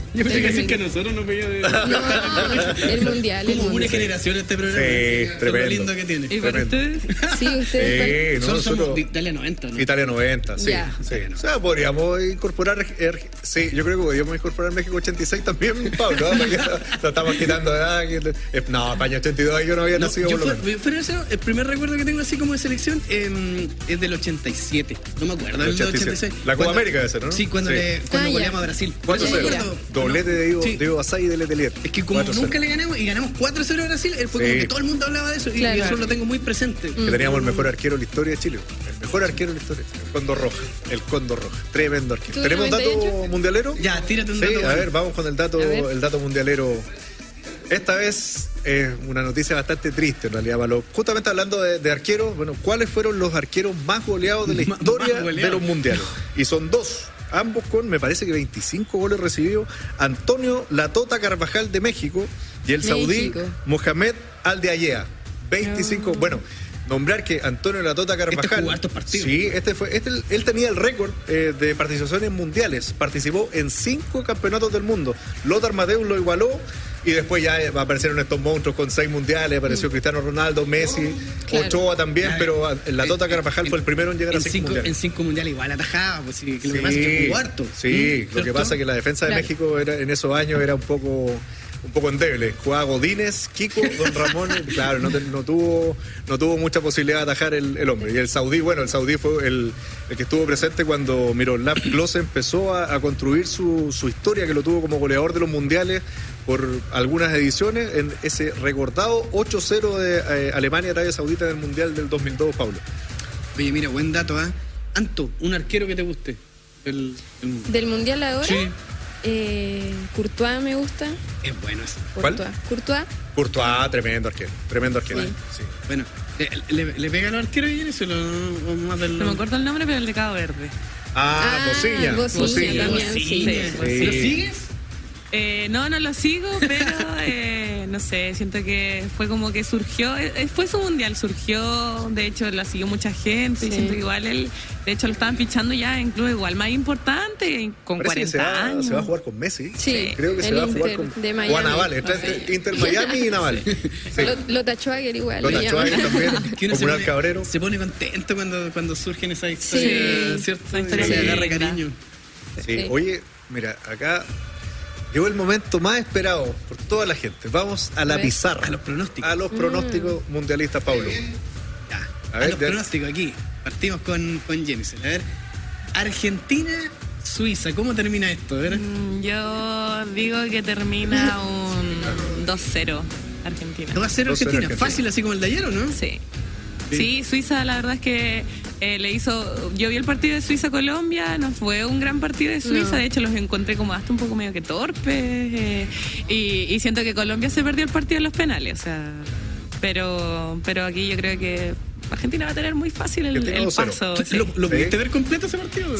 S1: Yo pensé
S3: El
S1: que decir que a
S3: mundial.
S1: nosotros nos veía de...
S3: No, el mundial. el
S1: Como una
S3: mundial.
S1: generación este programa.
S2: Sí,
S1: Es lo
S2: tremendo.
S1: lindo que tiene.
S4: ¿Y para
S2: Tremendo.
S4: ustedes?
S3: Sí, ustedes.
S2: Sí, no,
S1: Nosotros somos
S2: nosotros-
S1: de Italia noventa, ¿no?
S2: Italia noventa, sí.
S3: Ya.
S2: sí. O sea, podríamos incorporar. er- Sí, yo creo que podríamos incorporar México ochenta y seis también, Pablo. ¿no? Porque lo estamos quitando de edad. que- eh, No, España ochenta y dos yo no había
S1: No,
S2: nacido
S1: yo
S2: por lo
S1: fue-
S2: menos.
S1: fuera de eso, el primer recuerdo que tengo así como de selección eh, es del ochenta y siete. No me acuerdo, del
S2: ochenta y siete.
S1: ochenta y seis.
S2: La Copa
S1: Cuando-
S2: América debe ser, ¿no?
S1: Sí, cuando,
S2: Sí.
S1: Le, cuando
S3: Ah, ya.
S1: goleamos a Brasil.
S2: cuatro
S1: Eso me
S2: cero.
S1: acuerdo.
S2: Doblete de Diego,
S1: Sí.
S2: Diego Basay y de Letelier.
S1: Es que como
S2: cuatro cero.
S1: nunca le ganamos y ganamos cuatro cero a Brasil, él fue como
S2: Sí.
S1: que todo el mundo hablaba de eso y
S3: Claro.
S1: yo eso lo tengo muy presente.
S2: Que teníamos el mejor arquero de la historia de Chile. El mejor arquero de la historia. El Cóndor Roja. El Cóndor Roja. Tremendo arquero.
S3: ¿Tú
S2: ¿Tenemos
S3: noventa y
S2: dato
S3: ocho?
S2: mundialero?
S1: Ya, tírate un
S2: Sí,
S1: dato.
S2: a
S1: bueno.
S2: ver, vamos con el dato,
S3: A ver.
S2: el dato mundialero. Esta vez es una noticia bastante triste en realidad, Malo. Justamente hablando de, de arqueros, bueno, ¿cuáles fueron los arqueros más goleados de la
S1: Más-
S2: historia
S1: más
S2: de
S1: goleados.
S2: los mundiales? Y son dos, ambos con, me parece que veinticinco goles recibidos. Antonio Latota Carvajal de México y el saudí
S3: México.
S2: Mohamed Al-Deayea. veinticinco,
S3: No.
S2: bueno. Nombrar que Antonio Latota Carvajal.
S1: jugó hartos partidos.
S2: Sí, este fue, este, él tenía el récord eh, de participaciones mundiales. Participó en cinco campeonatos del mundo. Lothar Matthäus lo igualó y después ya eh, aparecieron estos monstruos con seis mundiales. Apareció Cristiano Ronaldo, Messi,
S3: Claro.
S2: Ochoa también, pero Latota Carvajal fue el primero en llegar a
S1: en
S2: cinco
S1: cinco,
S2: mundiales.
S1: en cinco mundiales igual atajaba, pues sí, que lo que
S2: Sí,
S1: pasa es que jugó harto.
S2: sí,
S1: ¿Mm?
S2: lo que
S1: ¿Cierto?
S2: pasa es que la defensa de
S3: Claro.
S2: México era, en esos años era un poco un poco endeble. Jugaba Godínez, Kiko, Don Ramón, y claro, no, te- no tuvo no tuvo mucha posibilidad de atajar el, el hombre. Y el saudí, bueno, el saudí fue el, el que estuvo presente cuando Miroslav Klose empezó a, a construir su, su historia, que lo tuvo como goleador de los mundiales por algunas ediciones, en ese recordado ocho cero de eh, Alemania-Arabia Saudita en el Mundial del dos mil dos, Pablo.
S1: Oye, mira, buen dato, ¿ah? Anto, un arquero que te guste. El, el-
S3: Del mundial ahora,
S1: Sí.
S3: eh, Courtois me gusta.
S1: Es bueno eso.
S2: ¿Cuál?
S3: Courtois. Courtois.
S2: Courtois, tremendo arquero, tremendo arquero.
S3: Sí.
S2: Sí.
S1: Bueno, ¿le, le, le pega a los arqueros y eso? Lo, o más del,
S4: No me acuerdo el nombre, pero el de Cabo Verde.
S2: Ah,
S3: Ah,
S2: Bociña.
S3: Bociña
S2: Bociña.
S3: también, sí.
S4: Sí,
S2: Sí.
S1: ¿Lo sigues?
S4: Eh, no, no lo sigo, pero eh, no sé, siento que fue como que surgió, eh, fue su mundial, surgió, de hecho la siguió mucha gente y
S3: Sí.
S4: siento que igual él, de hecho lo estaban fichando ya en clubes igual más importantes, con
S2: Parece que se
S4: cuarenta
S2: va,
S4: años.
S2: se va a jugar con Messi.
S3: Sí,
S2: Creo que se
S3: el
S2: va a jugar
S3: Inter
S2: con
S3: de Miami.
S2: o a Naval. Está
S3: No sé.
S2: entre Inter Miami y Naval. Sí.
S3: Lo, lo Tachuager igual.
S2: Lo
S3: lo
S2: Tachuaga
S3: llaman.
S2: también,
S1: Que uno se
S2: Comunal
S1: pone,
S2: Cabrero.
S1: se pone contento cuando, cuando surgen esas historias,
S3: Sí.
S1: ¿cierto?
S4: Esa historia
S1: Se
S4: linda.
S1: agarra cariño.
S2: Sí.
S3: Sí.
S2: Oye, mira, acá llegó el momento más esperado por toda la gente. Vamos a la
S3: A ver.
S2: pizarra.
S1: A los pronósticos.
S2: A los pronósticos mundialistas, Pablo.
S1: Ya,
S2: A
S1: a,
S2: ver,
S1: los
S2: ya-
S1: pronósticos aquí. Partimos con, con Jensen. A ver, Argentina, Suiza, ¿cómo termina esto? A ver.
S4: Mm, Yo digo que termina un dos cero Argentina.
S1: ¿Lo va a hacer
S2: dos cero
S1: Argentina?
S2: Argentina.
S1: Fácil así como el de ayer, ¿o no?
S4: Sí.
S1: Sí.
S4: Sí, Suiza, la verdad es que eh, le hizo. Yo vi el partido de Suiza-Colombia, no fue un gran partido de Suiza,
S3: No.
S4: de hecho los encontré como hasta un poco medio que torpes. eh, y, y siento que Colombia se perdió el partido en los penales, o sea. Pero, pero aquí yo creo que Argentina va a tener muy fácil el,
S2: Argentina
S4: el
S2: dos cero.
S4: paso. sí.
S1: ¿Lo, lo
S2: Sí.
S1: pudiste ver completo ese partido?